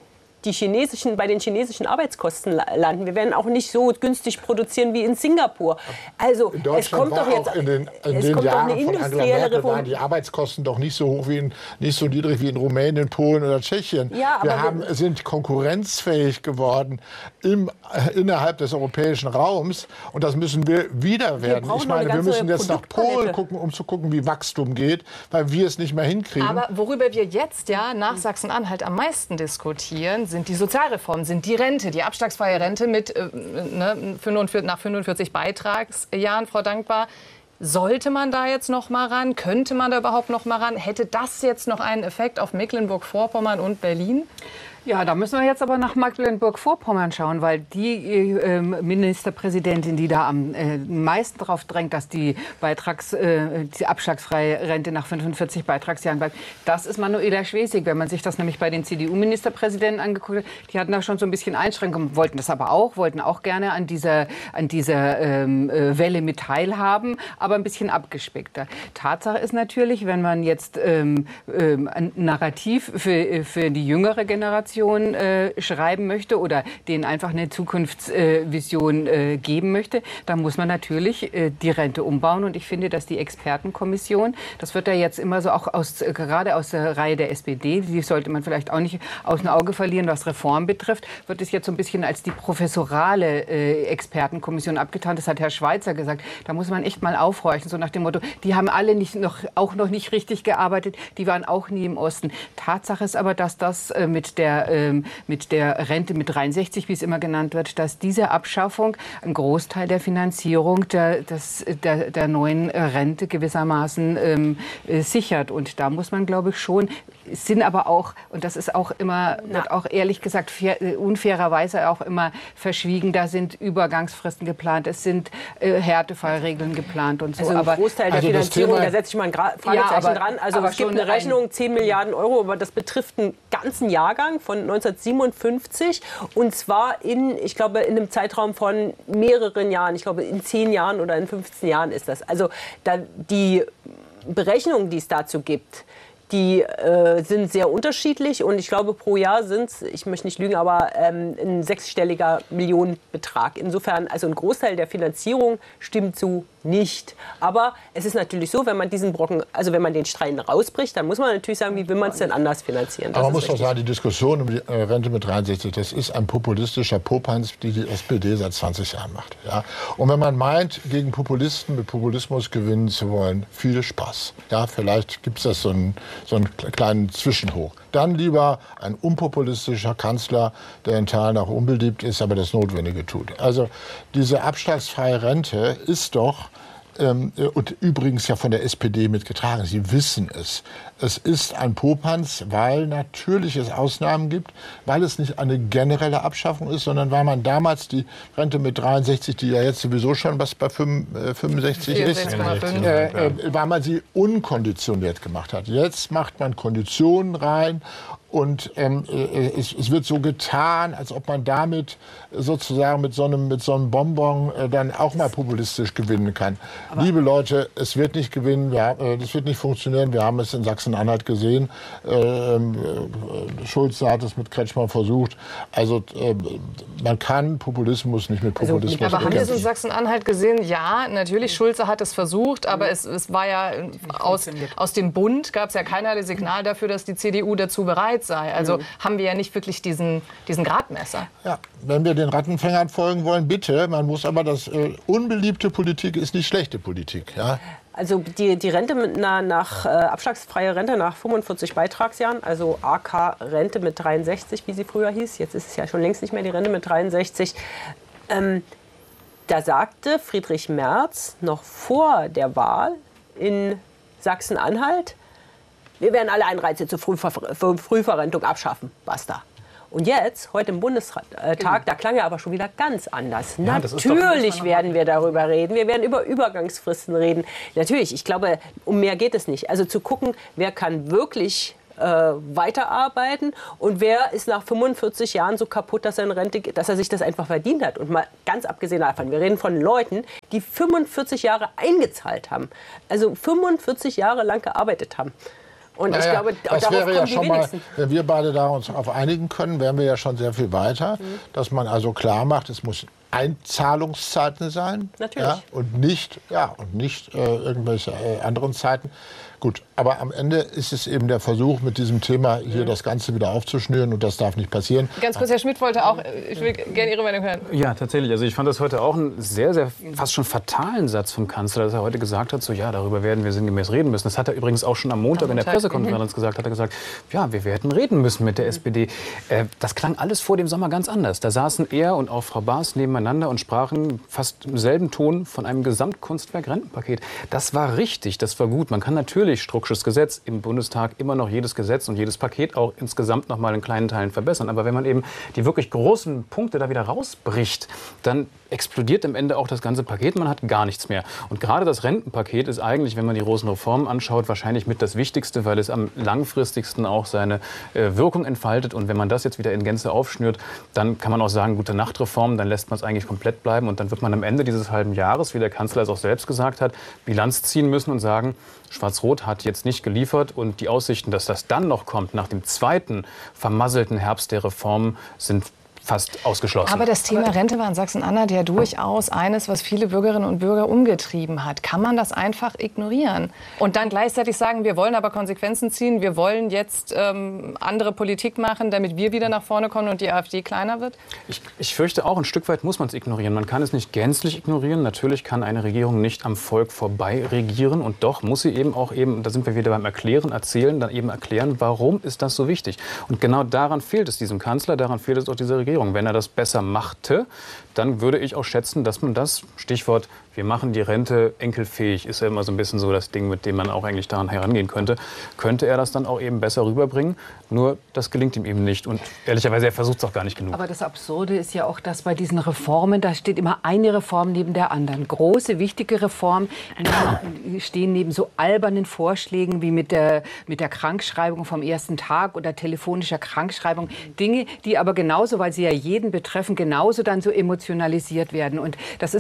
bei den chinesischen Arbeitskosten landen. Wir werden auch nicht so günstig produzieren wie in Singapur. Also es kommt doch jetzt in den Jahren von Angela Merkel waren die Arbeitskosten doch nicht so niedrig wie in Rumänien, Polen oder Tschechien. Ja, wir sind konkurrenzfähig geworden innerhalb des europäischen Raums und das müssen wir wieder werden. Ich meine, wir müssen jetzt nach Polen gucken, um zu gucken, wie Wachstum geht, weil wir es nicht mehr hinkriegen. Aber worüber wir jetzt nach Sachsen-Anhalt am meisten diskutieren, sind die Sozialreformen, sind die Rente, die abschlagsfreie Rente mit nach 45 Beitragsjahren, Frau Dankbar. Sollte man da jetzt noch mal ran? Könnte man da überhaupt noch mal ran? Hätte das jetzt noch einen Effekt auf Mecklenburg-Vorpommern und Berlin? Ja, da müssen wir jetzt aber nach Mecklenburg-Vorpommern schauen, weil die Ministerpräsidentin, die da am meisten darauf drängt, dass die abschlagsfreie Rente nach 45 Beitragsjahren bleibt, das ist Manuela Schwesig. Wenn man sich das nämlich bei den CDU-Ministerpräsidenten angeguckt hat, die hatten da schon so ein bisschen Einschränkungen, wollten auch gerne an dieser Welle mit teilhaben, aber ein bisschen abgespeckter. Tatsache ist natürlich, wenn man jetzt ein Narrativ für die jüngere Generation Zukunftsvision schreiben möchte oder denen einfach eine Zukunftsvision geben möchte, dann muss man natürlich die Rente umbauen. Und ich finde, dass die Expertenkommission, das wird ja jetzt immer so auch gerade aus der Reihe der SPD, die sollte man vielleicht auch nicht aus dem Auge verlieren, was Reform betrifft, wird es jetzt so ein bisschen als die professorale Expertenkommission abgetan. Das hat Herr Schweizer gesagt. Da muss man echt mal aufhorchen, so nach dem Motto, die haben alle auch noch nicht richtig gearbeitet, die waren auch nie im Osten. Tatsache ist aber, dass das mit der Rente mit 63, wie es immer genannt wird, dass diese Abschaffung einen Großteil der Finanzierung der neuen Rente gewissermaßen sichert. Und da muss man, glaube ich, schon, es sind aber auch, und das ist auch immer, wird auch ehrlich gesagt unfairerweise auch immer verschwiegen, da sind Übergangsfristen geplant, es sind Härtefallregeln geplant und so. Also ein Großteil der Finanzierung, da setze ich mal ein Fragezeichen dran. Also es gibt eine Rechnung, 10 Milliarden Euro, aber das betrifft einen ganzen Jahrgang von 1957 und zwar ich glaube, in einem Zeitraum von mehreren Jahren. Ich glaube, in 10 Jahren oder in 15 Jahren ist das. Also die Berechnungen, die es dazu gibt, die sind sehr unterschiedlich und ich glaube, pro Jahr sind es, ich möchte nicht lügen, aber ein 6-stelliger Millionenbetrag. Insofern, also ein Großteil der Finanzierung stimmt so nicht. Aber es ist natürlich so, wenn man diesen Brocken, also wenn man den Strein rausbricht, dann muss man natürlich sagen, wie will man es denn anders finanzieren? Das aber man muss doch sagen, die Diskussion um die Rente mit 63, das ist ein populistischer Popanz, die SPD seit 20 Jahren macht. Ja? Und wenn man meint, gegen Populisten mit Populismus gewinnen zu wollen, viel Spaß. Ja, vielleicht gibt es das so einen kleinen Zwischenhoch. Dann lieber ein unpopulistischer Kanzler, der in Teilen auch unbeliebt ist, aber das Notwendige tut. Also diese abschlagsfreie Rente ist doch, und übrigens ja von der SPD mitgetragen, Sie wissen es. Es ist ein Popanz, weil natürlich es Ausnahmen gibt, weil es nicht eine generelle Abschaffung ist, sondern weil man damals die Rente mit 63, die ja jetzt sowieso schon was bei 65 ist, weil man sie unkonditioniert gemacht hat. Jetzt macht man Konditionen rein und es wird so getan, als ob man damit sozusagen mit so einem Bonbon dann auch mal populistisch gewinnen kann. Aber liebe Leute, es wird nicht gewinnen, das wird nicht funktionieren. Wir haben es in Sachsen-Anhalt gesehen. Schulze hat es mit Kretschmann versucht. Also man kann Populismus nicht mit Populismus bekämpfen. Aber haben wir es in Sachsen-Anhalt gesehen? Ja, natürlich, Schulze hat es versucht, aber es war ja aus dem Bund gab es ja keinerlei Signal dafür, dass die CDU dazu bereit sei. Also haben wir ja nicht wirklich diesen Gradmesser. Ja, wenn wir den Rattenfängern folgen wollen, bitte. Man muss aber unbeliebte Politik ist nicht schlechte Politik. Ja? Also die Rente abschlagsfreie Rente nach 45 Beitragsjahren, also AK Rente mit 63, wie sie früher hieß. Jetzt ist es ja schon längst nicht mehr die Rente mit 63. Da sagte Friedrich Merz noch vor der Wahl in Sachsen-Anhalt, wir werden alle Anreize zur Frühverrentung abschaffen. Basta. Und jetzt, heute im Bundestag, da klang er aber schon wieder ganz anders. Ja, natürlich werden wir darüber reden. Wir werden über Übergangsfristen reden. Natürlich, ich glaube, um mehr geht es nicht. Also zu gucken, wer kann wirklich weiterarbeiten und wer ist nach 45 Jahren so kaputt, dass er sich das einfach verdient hat. Und mal ganz abgesehen davon, wir reden von Leuten, die 45 Jahre eingezahlt haben. Also 45 Jahre lang gearbeitet haben. Und ich glaube, das wäre ja schon mal, wenn wir beide da uns darauf einigen können, wären wir ja schon sehr viel weiter, dass man also klar macht, es muss Einzahlungszeiten sein. Natürlich. Ja, und nicht irgendwelche anderen Zeiten. Gut, aber am Ende ist es eben der Versuch, mit diesem Thema hier das Ganze wieder aufzuschnüren und das darf nicht passieren. Ganz kurz, Herr Schmidt wollte auch, ich will gerne Ihre Meinung hören. Ja, tatsächlich. Also ich fand das heute auch einen sehr, sehr fast schon fatalen Satz vom Kanzler, dass er heute gesagt hat, so ja, darüber werden wir sinngemäß reden müssen. Das hat er übrigens auch schon am Montag in der Pressekonferenz gesagt, hat er gesagt, ja, wir werden reden müssen mit der SPD. Das klang alles vor dem Sommer ganz anders. Da saßen er und auch Frau Baas nebeneinander und sprachen fast im selben Ton von einem Gesamtkunstwerk Rentenpaket. Das war richtig, das war gut. Man kann natürlich Strucksches Gesetz im Bundestag immer noch jedes Gesetz und jedes Paket auch insgesamt noch mal in kleinen Teilen verbessern. Aber wenn man eben die wirklich großen Punkte da wieder rausbricht, dann explodiert am Ende auch das ganze Paket, man hat gar nichts mehr. Und gerade das Rentenpaket ist eigentlich, wenn man die großen Reformen anschaut, wahrscheinlich mit das Wichtigste, weil es am langfristigsten auch seine Wirkung entfaltet. Und wenn man das jetzt wieder in Gänze aufschnürt, dann kann man auch sagen, gute Nachtreform, dann lässt man es eigentlich komplett bleiben. Und dann wird man am Ende dieses halben Jahres, wie der Kanzler es auch selbst gesagt hat, Bilanz ziehen müssen und sagen, Schwarz-Rot hat jetzt nicht geliefert und die Aussichten, dass das dann noch kommt, nach dem zweiten vermasselten Herbst der Reformen, sind fast ausgeschlossen. Aber das Thema Rente war in Sachsen-Anhalt ja durchaus eines, was viele Bürgerinnen und Bürger umgetrieben hat. Kann man das einfach ignorieren? Und dann gleichzeitig sagen, wir wollen aber Konsequenzen ziehen, wir wollen jetzt andere Politik machen, damit wir wieder nach vorne kommen und die AfD kleiner wird? Ich fürchte auch, ein Stück weit muss man es ignorieren. Man kann es nicht gänzlich ignorieren. Natürlich kann eine Regierung nicht am Volk vorbei regieren. Und doch muss sie eben auch da sind wir wieder beim Erklären, Erzählen, dann eben erklären, warum ist das so wichtig. Und genau daran fehlt es diesem Kanzler, daran fehlt es auch dieser Regierung. Wenn er das besser machte, dann würde ich auch schätzen, dass man das, Stichwort, wir machen die Rente enkelfähig, ist ja immer so ein bisschen so das Ding, mit dem man auch eigentlich daran herangehen könnte er das dann auch eben besser rüberbringen. Nur das gelingt ihm eben nicht. Und ehrlicherweise, er versucht es auch gar nicht genug. Aber das Absurde ist ja auch, dass bei diesen Reformen, da steht immer eine Reform neben der anderen. Große, wichtige Reformen stehen neben so albernen Vorschlägen wie mit der Krankschreibung vom ersten Tag oder telefonischer Krankschreibung. Dinge, die aber genauso, weil sie ja jeden betreffen, genauso dann so emotionalisiert werden. Und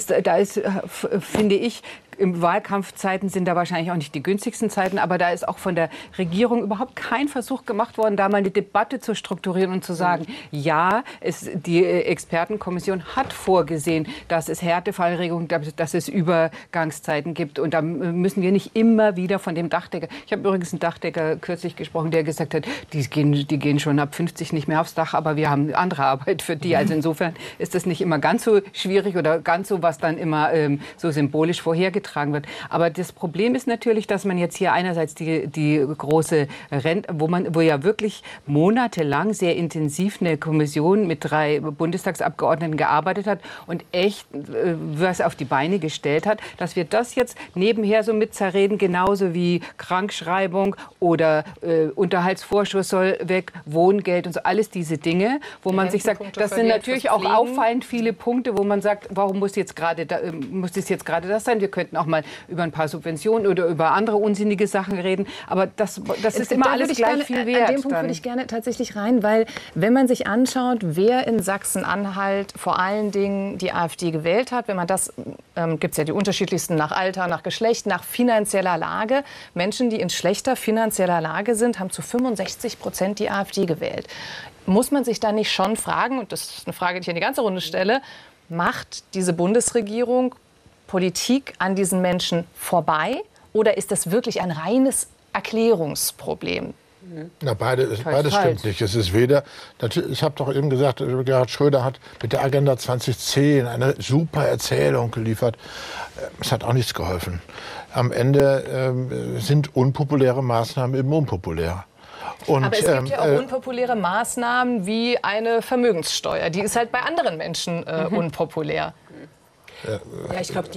finde ich, im Wahlkampfzeiten sind da wahrscheinlich auch nicht die günstigsten Zeiten, aber da ist auch von der Regierung überhaupt kein Versuch gemacht worden, da mal eine Debatte zu strukturieren und zu sagen, ja, die Expertenkommission hat vorgesehen, dass es Härtefallregelungen, dass es Übergangszeiten gibt. Und da müssen wir nicht immer wieder von dem Dachdecker. Ich habe übrigens einen Dachdecker kürzlich gesprochen, der gesagt hat, die gehen schon ab 50 nicht mehr aufs Dach, aber wir haben andere Arbeit für die. Also insofern ist das nicht immer ganz so schwierig oder ganz so, was dann immer so symbolisch vorhergetragen wird. Aber das Problem ist natürlich, dass man jetzt hier einerseits die große Rente, wo ja wirklich monatelang sehr intensiv eine Kommission mit 3 Bundestagsabgeordneten gearbeitet hat und echt was auf die Beine gestellt hat, dass wir das jetzt nebenher so mit zerreden, genauso wie Krankschreibung oder Unterhaltsvorschuss soll weg, Wohngeld und so, alles diese Dinge, wo man sich sagt, das sind natürlich auch auffallend viele Punkte, wo man sagt, warum muss es jetzt gerade das sein? Wir könnten auch mal über ein paar Subventionen oder über andere unsinnige Sachen reden. Aber das ist immer alles gleich viel wert. An dem Punkt würde ich gerne tatsächlich rein, weil wenn man sich anschaut, wer in Sachsen-Anhalt vor allen Dingen die AfD gewählt hat, wenn man das, gibt es ja die unterschiedlichsten nach Alter, nach Geschlecht, nach finanzieller Lage. Menschen, die in schlechter finanzieller Lage sind, haben zu 65% die AfD gewählt. Muss man sich da nicht schon fragen, und das ist eine Frage, die ich in die ganze Runde stelle, macht diese Bundesregierung Politik an diesen Menschen vorbei oder ist das wirklich ein reines Erklärungsproblem? Na, beides stimmt nicht. Es ist weder, ich habe doch eben gesagt, Gerhard Schröder hat mit der Agenda 2010 eine super Erzählung geliefert. Es hat auch nichts geholfen. Am Ende sind unpopuläre Maßnahmen eben unpopulär. Und, aber es gibt ja auch unpopuläre Maßnahmen wie eine Vermögenssteuer. Die ist halt bei anderen Menschen unpopulär. Ja, ich glaube,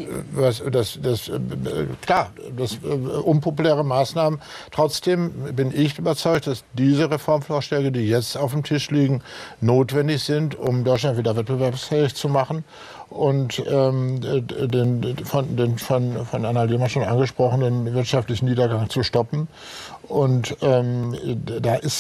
unpopuläre Maßnahmen. Trotzdem bin ich überzeugt, dass diese Reformvorschläge, die jetzt auf dem Tisch liegen, notwendig sind, um Deutschland wieder wettbewerbsfähig zu machen und den von Anna Lehmann schon angesprochenen wirtschaftlichen Niedergang zu stoppen. Und da ist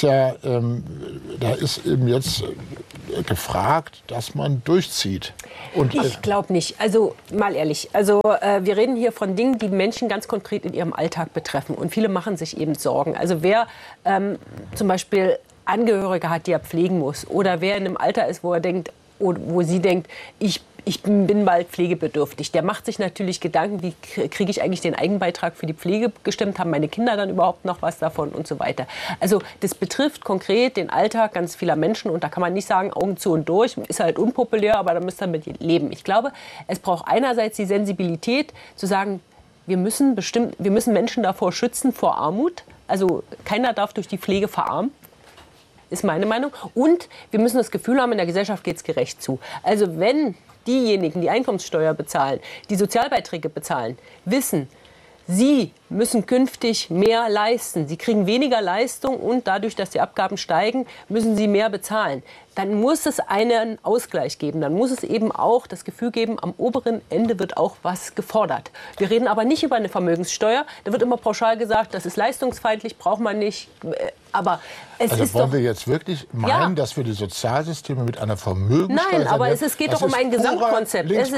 eben jetzt gefragt, dass man durchzieht. Und ich glaube nicht. Also mal ehrlich. Also wir reden hier von Dingen, die Menschen ganz konkret in ihrem Alltag betreffen. Und viele machen sich eben Sorgen. Also wer zum Beispiel Angehörige hat, die er pflegen muss, oder wer in einem Alter ist, wo er denkt, wo sie denkt, ich bin bald pflegebedürftig. Der macht sich natürlich Gedanken, wie kriege ich eigentlich den Eigenbeitrag für die Pflege gestemmt, haben meine Kinder dann überhaupt noch was davon und so weiter. Also das betrifft konkret den Alltag ganz vieler Menschen und da kann man nicht sagen, Augen zu und durch, ist halt unpopulär, aber da müsst ihr mit leben. Ich glaube, es braucht einerseits die Sensibilität zu sagen, wir müssen Menschen davor schützen, vor Armut. Also keiner darf durch die Pflege verarmen. Ist meine Meinung. Und wir müssen das Gefühl haben, in der Gesellschaft geht es gerecht zu. Also wenn diejenigen, die Einkommenssteuer bezahlen, die Sozialbeiträge bezahlen, wissen, Sie müssen künftig mehr leisten. Sie kriegen weniger Leistung und dadurch, dass die Abgaben steigen, müssen sie mehr bezahlen. Dann muss es einen Ausgleich geben. Dann muss es eben auch das Gefühl geben, am oberen Ende wird auch was gefordert. Wir reden aber nicht über eine Vermögenssteuer. Da wird immer pauschal gesagt, das ist leistungsfeindlich, braucht man nicht. Aber es also ist wollen doch, wir jetzt wirklich meinen, dass wir die Sozialsysteme mit einer Vermögenssteuer... Nein, aber es geht doch um ein Gesamtkonzept. Es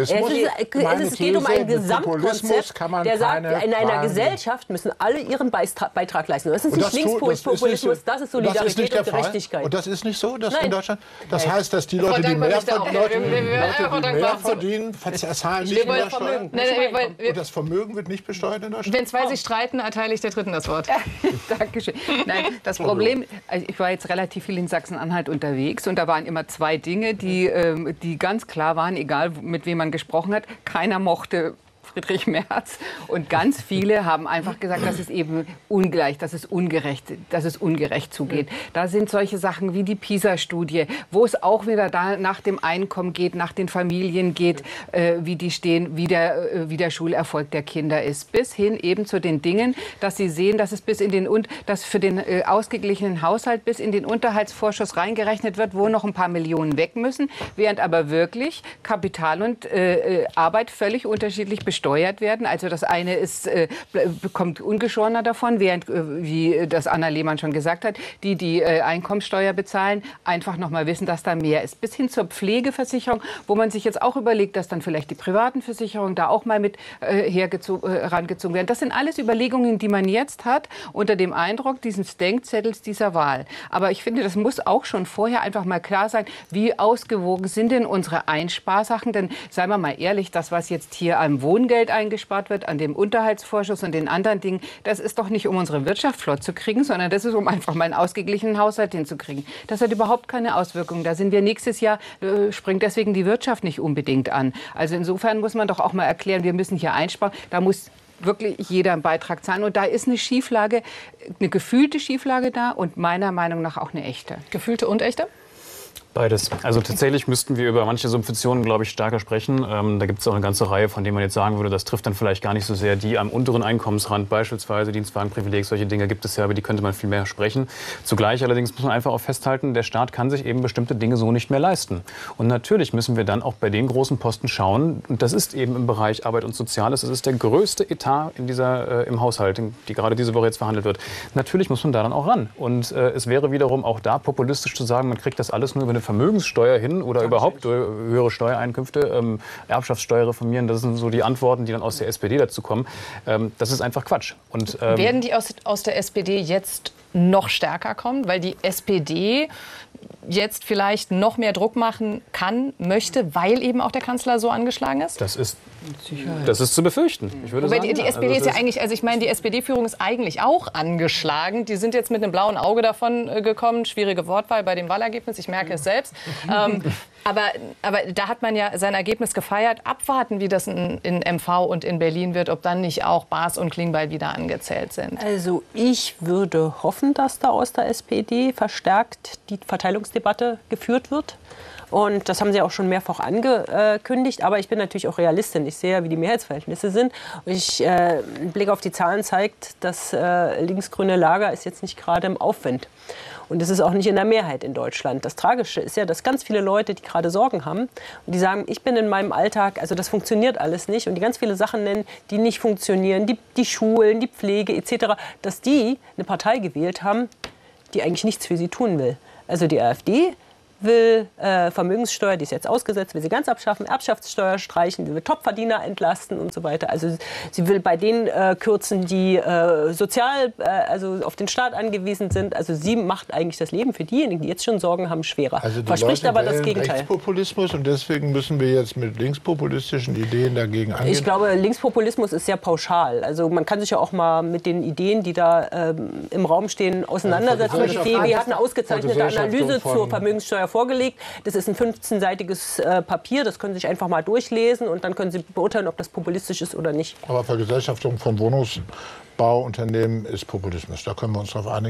geht um ein Gesamtkonzept, der sagt, in einer Gesellschaft müssen alle ihren Beitrag leisten. Das ist nicht Linkspopulismus, das ist Solidarität und Gerechtigkeit. Und das ist nicht so, dass in Deutschland... Das heißt, dass die Leute, die mehr verdienen, zahlen nicht mehr Steuern. Und das Vermögen wird nicht besteuert in Deutschland? Wenn zwei sich streiten, erteile ich der Dritten das Wort. Dankeschön. Nein, das Problem, ich war jetzt relativ viel in Sachsen-Anhalt unterwegs und da waren immer zwei Dinge, die ganz klar waren, egal mit wem man gesprochen hat. Keiner mochte Friedrich Merz und ganz viele haben einfach gesagt, dass es eben ungleich, dass es ungerecht zugeht. Da sind solche Sachen wie die PISA-Studie, wo es auch wieder da nach dem Einkommen geht, nach den Familien geht, wie die stehen, wie der Schulerfolg der Kinder ist, bis hin eben zu den Dingen, dass sie sehen, dass es dass für den ausgeglichenen Haushalt bis in den Unterhaltsvorschuss reingerechnet wird, wo noch ein paar Millionen weg müssen, während aber wirklich Kapital und Arbeit völlig unterschiedlich besteuert werden. Also das eine bekommt ungeschorener davon, während, wie das Anna Lehmann schon gesagt hat, die Einkommensteuer bezahlen, einfach noch mal wissen, dass da mehr ist. Bis hin zur Pflegeversicherung, wo man sich jetzt auch überlegt, dass dann vielleicht die privaten Versicherungen da auch mal mit herangezogen werden. Das sind alles Überlegungen, die man jetzt hat, unter dem Eindruck dieses Denkzettels dieser Wahl. Aber ich finde, das muss auch schon vorher einfach mal klar sein, wie ausgewogen sind denn unsere Einsparsachen? Denn seien wir mal ehrlich, das, was jetzt hier am Wohngeld eingespart wird, an dem Unterhaltsvorschuss und den anderen Dingen, das ist doch nicht, um unsere Wirtschaft flott zu kriegen, sondern das ist, um einfach mal einen ausgeglichenen Haushalt hinzukriegen. Das hat überhaupt keine Auswirkungen. Da sind wir nächstes Jahr, springt deswegen die Wirtschaft nicht unbedingt an. Also insofern muss man doch auch mal erklären, wir müssen hier einsparen. Da muss wirklich jeder einen Beitrag zahlen. Und da ist eine Schieflage, eine gefühlte Schieflage da und meiner Meinung nach auch eine echte. Gefühlte und echte? Beides. Also tatsächlich müssten wir über manche Subventionen, glaube ich, stärker sprechen. Da gibt es auch eine ganze Reihe, von denen man jetzt sagen würde, das trifft dann vielleicht gar nicht so sehr die am unteren Einkommensrand, beispielsweise Dienstwagenprivileg, solche Dinge gibt es ja, über die könnte man viel mehr sprechen. Zugleich allerdings muss man einfach auch festhalten, der Staat kann sich eben bestimmte Dinge so nicht mehr leisten. Und natürlich müssen wir dann auch bei den großen Posten schauen, und das ist eben im Bereich Arbeit und Soziales, das ist der größte Etat im Haushalt, die gerade diese Woche jetzt verhandelt wird. Natürlich muss man da dann auch ran. Und es wäre wiederum auch da populistisch zu sagen, man kriegt das alles nur über eine Vermögenssteuer hin oder überhaupt höhere Steuereinkünfte, Erbschaftssteuer reformieren. Das sind so die Antworten, die dann aus der SPD dazu kommen. Das ist einfach Quatsch. Und, werden die aus der SPD jetzt noch stärker kommen, weil die SPD jetzt vielleicht noch mehr Druck machen kann, möchte, weil eben auch der Kanzler so angeschlagen ist? Das ist zu befürchten. Ich würde sagen, die SPD ist ja eigentlich, also ich meine, die SPD-Führung ist eigentlich auch angeschlagen. Die sind jetzt mit einem blauen Auge davon gekommen. Schwierige Wortwahl bei dem Wahlergebnis, ich merke es selbst. Aber da hat man ja sein Ergebnis gefeiert. Abwarten, wie das in MV und in Berlin wird, ob dann nicht auch Baas und Klingbeil wieder angezählt sind. Also ich würde hoffen, dass da aus der SPD verstärkt die Verteilungsdebatte geführt wird. Und das haben sie auch schon mehrfach angekündigt. Aber ich bin natürlich auch Realistin. Ich sehe ja, wie die Mehrheitsverhältnisse sind. Und ein Blick auf die Zahlen zeigt, das linksgrüne Lager ist jetzt nicht gerade im Aufwind. Und es ist auch nicht in der Mehrheit in Deutschland. Das Tragische ist ja, dass ganz viele Leute, die gerade Sorgen haben und die sagen, ich bin in meinem Alltag, also das funktioniert alles nicht und die ganz viele Sachen nennen, die nicht funktionieren, die Schulen, die Pflege etc., dass die eine Partei gewählt haben, die eigentlich nichts für sie tun will. Also die AfD will Vermögenssteuer, die ist jetzt ausgesetzt, will sie ganz abschaffen, Erbschaftssteuer streichen, sie will Topverdiener entlasten und so weiter. Also sie will bei denen kürzen, die sozial, also auf den Staat angewiesen sind. Also sie macht eigentlich das Leben für diejenigen, die jetzt schon Sorgen haben, schwerer. Also die verspricht Leute aber das Gegenteil. Rechtspopulismus und deswegen müssen wir jetzt mit linkspopulistischen Ideen dagegen angehen. Ich glaube, Linkspopulismus ist sehr pauschal. Also man kann sich ja auch mal mit den Ideen, die da im Raum stehen, auseinandersetzen. Die DEW hat eine ausgezeichnete Analyse zur Vermögenssteuer vorgelegt. Das ist ein 15-seitiges Papier, das können Sie sich einfach mal durchlesen und dann können Sie beurteilen, ob das populistisch ist oder nicht. Aber Vergesellschaftung von Wohnungsbauunternehmen ist Populismus, da können wir uns darauf einigen?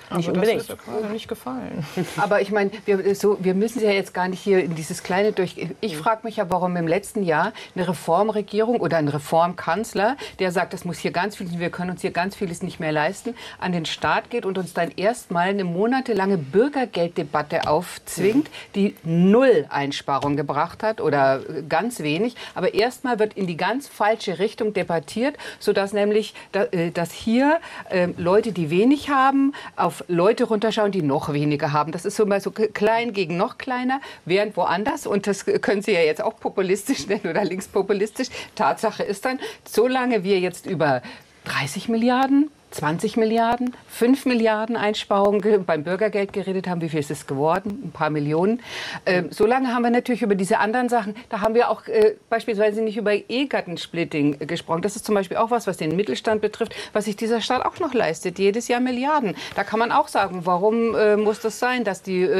Nicht aber unbedingt. das ist ja gerade nicht gefallen. Aber ich meine, wir müssen ja jetzt gar nicht hier in dieses kleine durch. Ich frage mich ja, warum im letzten Jahr eine Reformregierung oder ein Reformkanzler, der sagt, das muss hier ganz viel, wir können uns hier ganz vieles nicht mehr leisten, an den Start geht und uns dann erstmal eine monatelange Bürgergelddebatte aufzwingt, die null Einsparung gebracht hat oder ganz wenig. Aber erstmal wird in die ganz falsche Richtung debattiert, sodass nämlich, dass hier Leute, die wenig haben, auf Leute runterschauen, die noch weniger haben. Das ist so mal so klein gegen noch kleiner, während woanders, und das können Sie ja jetzt auch populistisch nennen oder linkspopulistisch, Tatsache ist dann, solange wir jetzt über 30 Milliarden, 20 Milliarden, 5 Milliarden Einsparungen beim Bürgergeld geredet haben. Wie viel ist es geworden? Ein paar Millionen. Solange haben wir natürlich über diese anderen Sachen, da haben wir auch beispielsweise nicht über Ehegattensplitting gesprochen. Das ist zum Beispiel auch was den Mittelstand betrifft, was sich dieser Staat auch noch leistet. Jedes Jahr Milliarden. Da kann man auch sagen, warum muss das sein, dass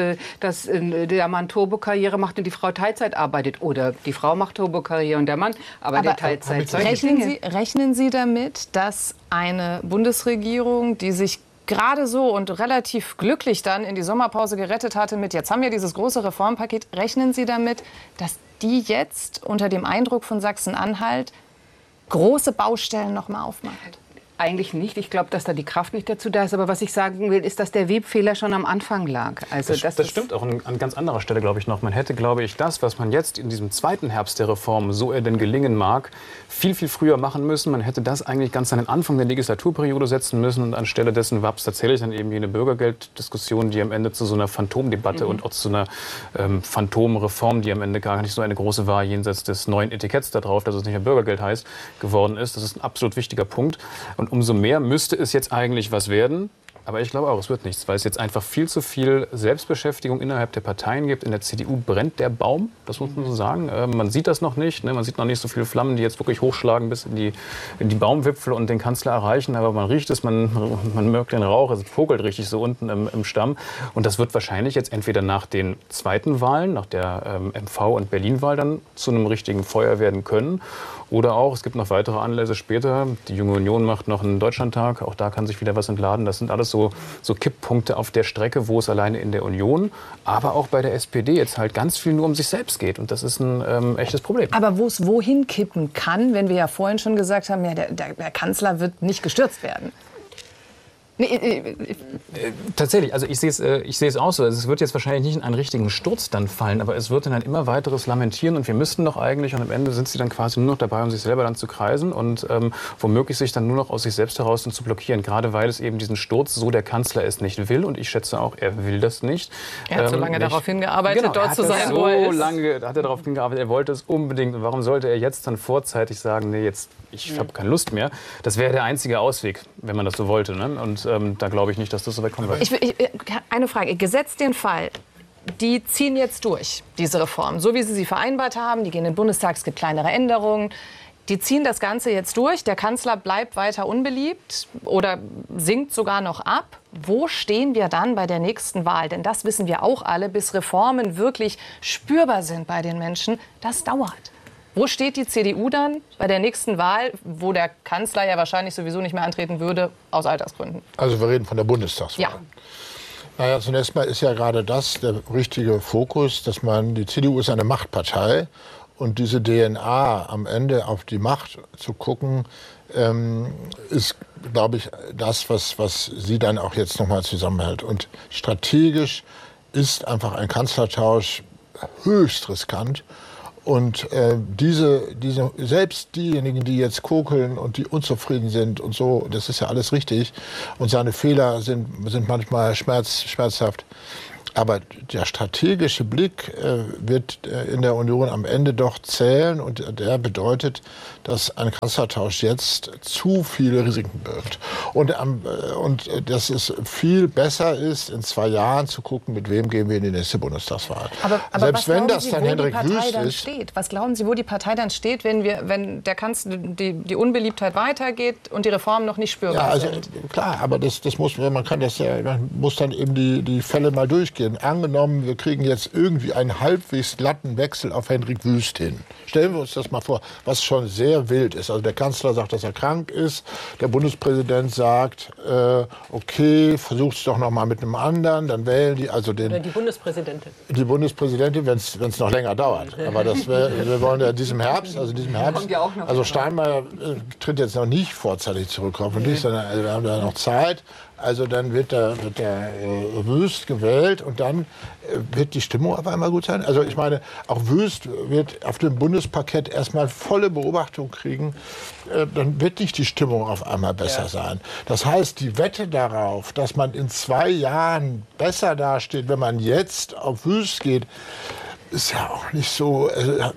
der Mann Turbokarriere macht und die Frau Teilzeit arbeitet? Oder die Frau macht Turbokarriere und der Mann arbeitet Teilzeit. Rechnen Sie damit, dass eine Bundesregierung, die sich gerade so und relativ glücklich dann in die Sommerpause gerettet hatte mit, jetzt haben wir dieses große Reformpaket, rechnen Sie damit, dass die jetzt unter dem Eindruck von Sachsen-Anhalt große Baustellen noch mal aufmacht? Eigentlich nicht. Ich glaube, dass da die Kraft nicht dazu da ist. Aber was ich sagen will, ist, dass der Webfehler schon am Anfang lag. Also das stimmt auch an ganz anderer Stelle, glaube ich, noch. Man hätte, glaube ich, das, was man jetzt in diesem zweiten Herbst der Reform, so er denn gelingen mag, viel, viel früher machen müssen. Man hätte das eigentlich ganz an den Anfang der Legislaturperiode setzen müssen. Und anstelle dessen war es tatsächlich dann eben jene Bürgergelddiskussion, die am Ende zu so einer Phantomdebatte und auch zu einer Phantomreform, die am Ende gar nicht so eine große war, jenseits des neuen Etiketts da drauf, dass es nicht mehr Bürgergeld heißt, geworden ist. Das ist ein absolut wichtiger Punkt. Und umso mehr müsste es jetzt eigentlich was werden. Aber ich glaube auch, es wird nichts, weil es jetzt einfach viel zu viel Selbstbeschäftigung innerhalb der Parteien gibt. In der CDU brennt der Baum, das muss man so sagen. Man sieht das noch nicht. Ne? Man sieht noch nicht so viele Flammen, die jetzt wirklich hochschlagen bis in die Baumwipfel und den Kanzler erreichen. Aber man riecht es, man merkt den Rauch, es vogelt richtig so unten im Stamm. Und das wird wahrscheinlich jetzt entweder nach den zweiten Wahlen, nach der MV- und Berlin-Wahl dann zu einem richtigen Feuer werden können. Oder auch, es gibt noch weitere Anlässe später. Die Junge Union macht noch einen Deutschlandtag. Auch da kann sich wieder was entladen. Das sind alles so Kipppunkte auf der Strecke, wo es alleine in der Union, aber auch bei der SPD jetzt halt ganz viel nur um sich selbst geht. Und das ist ein echtes Problem. Aber wo es wohin kippen kann, wenn wir ja vorhin schon gesagt haben, ja, der Kanzler wird nicht gestürzt werden. Tatsächlich, also ich sehe es auch so. Also es wird jetzt wahrscheinlich nicht in einen richtigen Sturz dann fallen, aber es wird dann halt immer weiteres Lamentieren und wir müssten doch eigentlich, und am Ende sind sie dann quasi nur noch dabei, um sich selber dann zu kreisen und womöglich sich dann nur noch aus sich selbst heraus dann zu blockieren, gerade weil es eben diesen Sturz, so der Kanzler es nicht will und ich schätze auch, er will das nicht. Er hat so lange darauf hingearbeitet, dort zu sein, wo er ist. So lange hat er darauf hingearbeitet, er wollte es unbedingt und warum sollte er jetzt dann vorzeitig sagen, nee, ich habe keine Lust mehr. Das wäre der einzige Ausweg, wenn man das so wollte. Ne? Und da glaube ich nicht, dass das so wegkommen wird. Eine Frage. Gesetzt den Fall, die ziehen jetzt durch, diese Reform, so wie sie vereinbart haben. Die gehen in den Bundestag, es gibt kleinere Änderungen. Die ziehen das Ganze jetzt durch. Der Kanzler bleibt weiter unbeliebt oder sinkt sogar noch ab. Wo stehen wir dann bei der nächsten Wahl? Denn das wissen wir auch alle, bis Reformen wirklich spürbar sind bei den Menschen. Das dauert. Wo steht die CDU dann bei der nächsten Wahl, wo der Kanzler ja wahrscheinlich sowieso nicht mehr antreten würde, aus Altersgründen? Also wir reden von der Bundestagswahl. Ja. Naja, zunächst mal ist ja gerade das der richtige Fokus, dass die CDU ist eine Machtpartei und diese DNA am Ende auf die Macht zu gucken, ist, glaube ich, das, was sie dann auch jetzt nochmal zusammenhält. Und strategisch ist einfach ein Kanzlertausch höchst riskant. Und selbst diejenigen, die jetzt kokeln und die unzufrieden sind und so, das ist ja alles richtig. Und seine Fehler sind manchmal schmerzhaft. Aber der strategische Blick wird in der Union am Ende doch zählen. Und der bedeutet, dass ein Kanzlertausch jetzt zu viele Risiken birgt. Und dass es viel besser ist, in 2 Jahren zu gucken, mit wem gehen wir in die nächste Bundestagswahl. Aber selbst wenn das dann Hendrik Wüst ist. Was glauben Sie, wo die Partei dann steht, wenn der Kanzler die Unbeliebtheit weitergeht und die Reformen noch nicht spürbar sind? Klar, aber man muss dann eben die Fälle mal durchgehen. denn angenommen, wir kriegen jetzt irgendwie einen halbwegs glatten Wechsel auf Hendrik Wüst hin. Stellen wir uns das mal vor, was schon sehr wild ist. Also der Kanzler sagt, dass er krank ist. Der Bundespräsident sagt, okay, versucht es doch noch mal mit einem anderen. Dann wählen die also den... Oder die Bundespräsidentin. Die Bundespräsidentin, wenn es noch länger dauert. Aber wir wollen ja in diesem Herbst, also Steinmeier tritt jetzt noch nicht vorzeitig zurück, hoffentlich, sondern wir haben da noch Zeit. Also dann wird der Wüst gewählt und dann wird die Stimmung auf einmal gut sein. Also ich meine, auch Wüst wird auf dem Bundesparkett erstmal volle Beobachtung kriegen. Dann wird nicht die Stimmung auf einmal besser sein. Das heißt, die Wette darauf, dass man in 2 Jahren besser dasteht, wenn man jetzt auf Wüst geht, ist ja auch nicht so,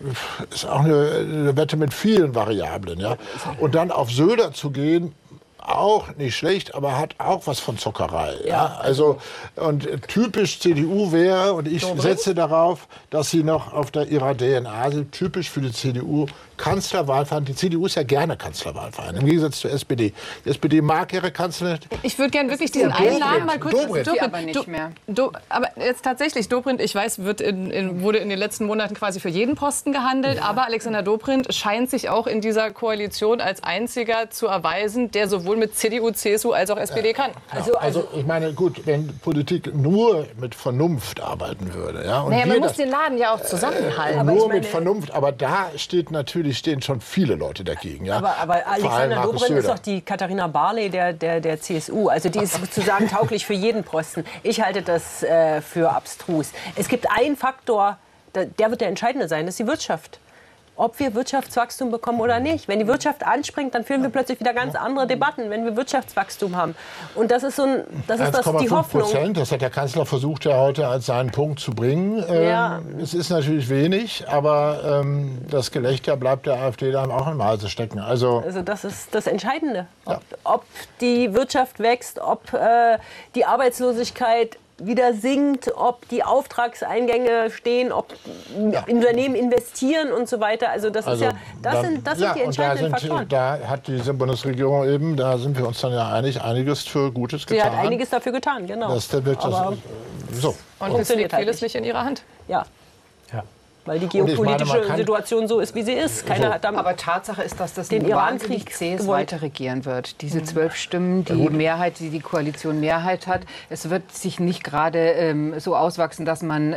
ist auch eine Wette mit vielen Variablen. Ja? Und dann auf Söder zu gehen, auch nicht schlecht, aber hat auch was von Zockerei. Ja? Also, und typisch CDU wäre, und ich setze darauf, dass sie noch auf ihrer DNA sind, typisch für die CDU, Kanzlerwahlverein. Die CDU ist ja gerne Kanzlerwahlverein, im Gegensatz zur SPD. Die SPD mag ihre Kanzlerin. Ich würde gerne wirklich diesen einen Namen mal kurz... Dobrindt. Aber nicht mehr. Aber jetzt tatsächlich, Dobrindt, ich weiß, wurde in den letzten Monaten quasi für jeden Posten gehandelt, aber Alexander Dobrindt scheint sich auch in dieser Koalition als einziger zu erweisen, der sowohl mit CDU, CSU als auch SPD kann. Also ich meine, gut, wenn Politik nur mit Vernunft arbeiten würde. Ja, und man muss den Laden ja auch zusammenhalten. Nur mit Vernunft, aber da stehen schon viele Leute dagegen. Ja? Aber Alexander Dobrindt ist doch die Katharina Barley der CSU. Also die ist sozusagen tauglich für jeden Posten. Ich halte das für abstrus. Es gibt einen Faktor, der wird der entscheidende sein, das ist die Wirtschaft. Ob wir Wirtschaftswachstum bekommen oder nicht. Wenn die Wirtschaft anspringt, dann führen wir plötzlich wieder ganz andere Debatten, wenn wir Wirtschaftswachstum haben. Und das ist die Hoffnung. Das hat der Kanzler versucht ja heute als seinen Punkt zu bringen. Es ist natürlich wenig, aber das Gelächter bleibt der AfD dann auch im Halse stecken. Also das ist das Entscheidende. Ob die Wirtschaft wächst, ob die Arbeitslosigkeit wieder sinkt, ob die Auftragseingänge stehen, ob Unternehmen investieren und so weiter. Also das sind die entscheidenden Faktoren. Da hat diese Bundesregierung eben, da sind wir uns dann ja einig, einiges für Gutes getan. Sie hat einiges dafür getan, genau. Und es liegt vieles nicht in ihrer Hand. Ja. Weil die geopolitische Situation so ist, wie sie ist. Aber Tatsache ist, dass das den wahnsinnig zähes weiterregieren wird. Diese 12 Stimmen, die Koalition Mehrheit hat, es wird sich nicht gerade so auswachsen, dass man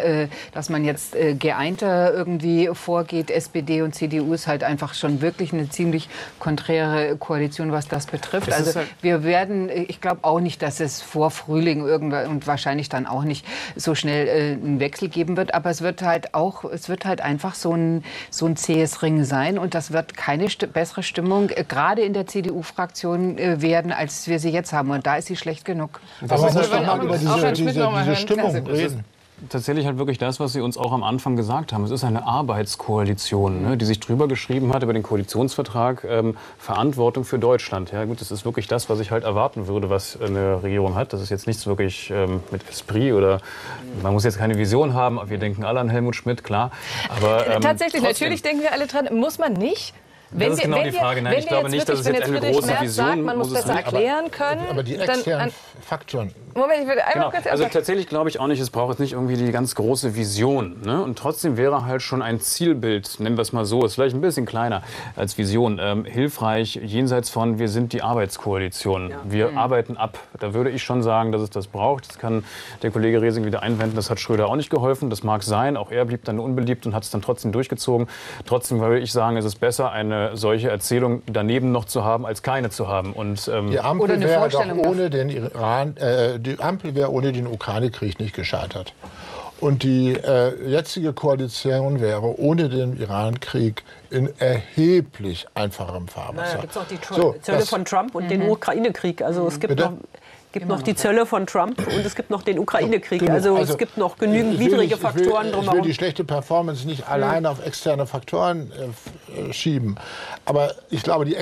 jetzt geeinter irgendwie vorgeht. SPD und CDU ist halt einfach schon wirklich eine ziemlich konträre Koalition, was das betrifft. Also wir werden, ich glaube auch nicht, dass es vor Frühling irgendwann und wahrscheinlich dann auch nicht so schnell einen Wechsel geben wird. Aber es wird halt einfach so ein zähes Ringen sein und das wird keine bessere Stimmung gerade in der CDU-Fraktion werden, als wir sie jetzt haben. Und da ist sie schlecht genug. Aber man muss doch mal über diese Stimmung reden. Tatsächlich halt wirklich das, was Sie uns auch am Anfang gesagt haben. Es ist eine Arbeitskoalition, ne, die sich drüber geschrieben hat über den Koalitionsvertrag, Verantwortung für Deutschland. Ja, gut, das ist wirklich das, was ich halt erwarten würde, was eine Regierung hat. Das ist jetzt nichts wirklich mit Esprit oder man muss jetzt keine Vision haben. Wir denken alle an Helmut Schmidt, klar. Aber tatsächlich, natürlich denken wir alle dran. Muss man nicht? Das ist genau die Frage. Nein, ich glaube nicht, dass es jetzt eine große Vision sagt, man muss besser erklären können. Aber die externen Faktoren. Moment, ich will einmal kurz Also tatsächlich glaube ich auch nicht, es braucht jetzt nicht irgendwie die ganz große Vision. Ne? Und trotzdem wäre halt schon ein Zielbild, nennen wir es mal so, ist vielleicht ein bisschen kleiner als Vision, hilfreich jenseits von, wir sind die Arbeitskoalition. Ja. Wir arbeiten ab. Da würde ich schon sagen, dass es das braucht. Das kann der Kollege Resing wieder einwenden. Das hat Schröder auch nicht geholfen. Das mag sein. Auch er blieb dann unbeliebt und hat es dann trotzdem durchgezogen. Trotzdem würde ich sagen, es ist besser, eine solche Erzählung daneben noch zu haben, als keine zu haben. Und, die Ampel wäre doch ohne den Iran, die Ampel wäre ohne den Ukraine-Krieg nicht gescheitert. Und die jetzige Koalition wäre ohne den Iran-Krieg in erheblich einfacherem Fahrwasser. Da gibt es auch die Zölle von Trump und den Ukraine-Krieg. Also es gibt noch die Zölle von Trump und es gibt noch den Ukraine-Krieg. Also es gibt noch genügend widrige Faktoren drumherum. Ich will die schlechte Performance nicht alleine auf externe Faktoren schieben. Aber ich glaube, die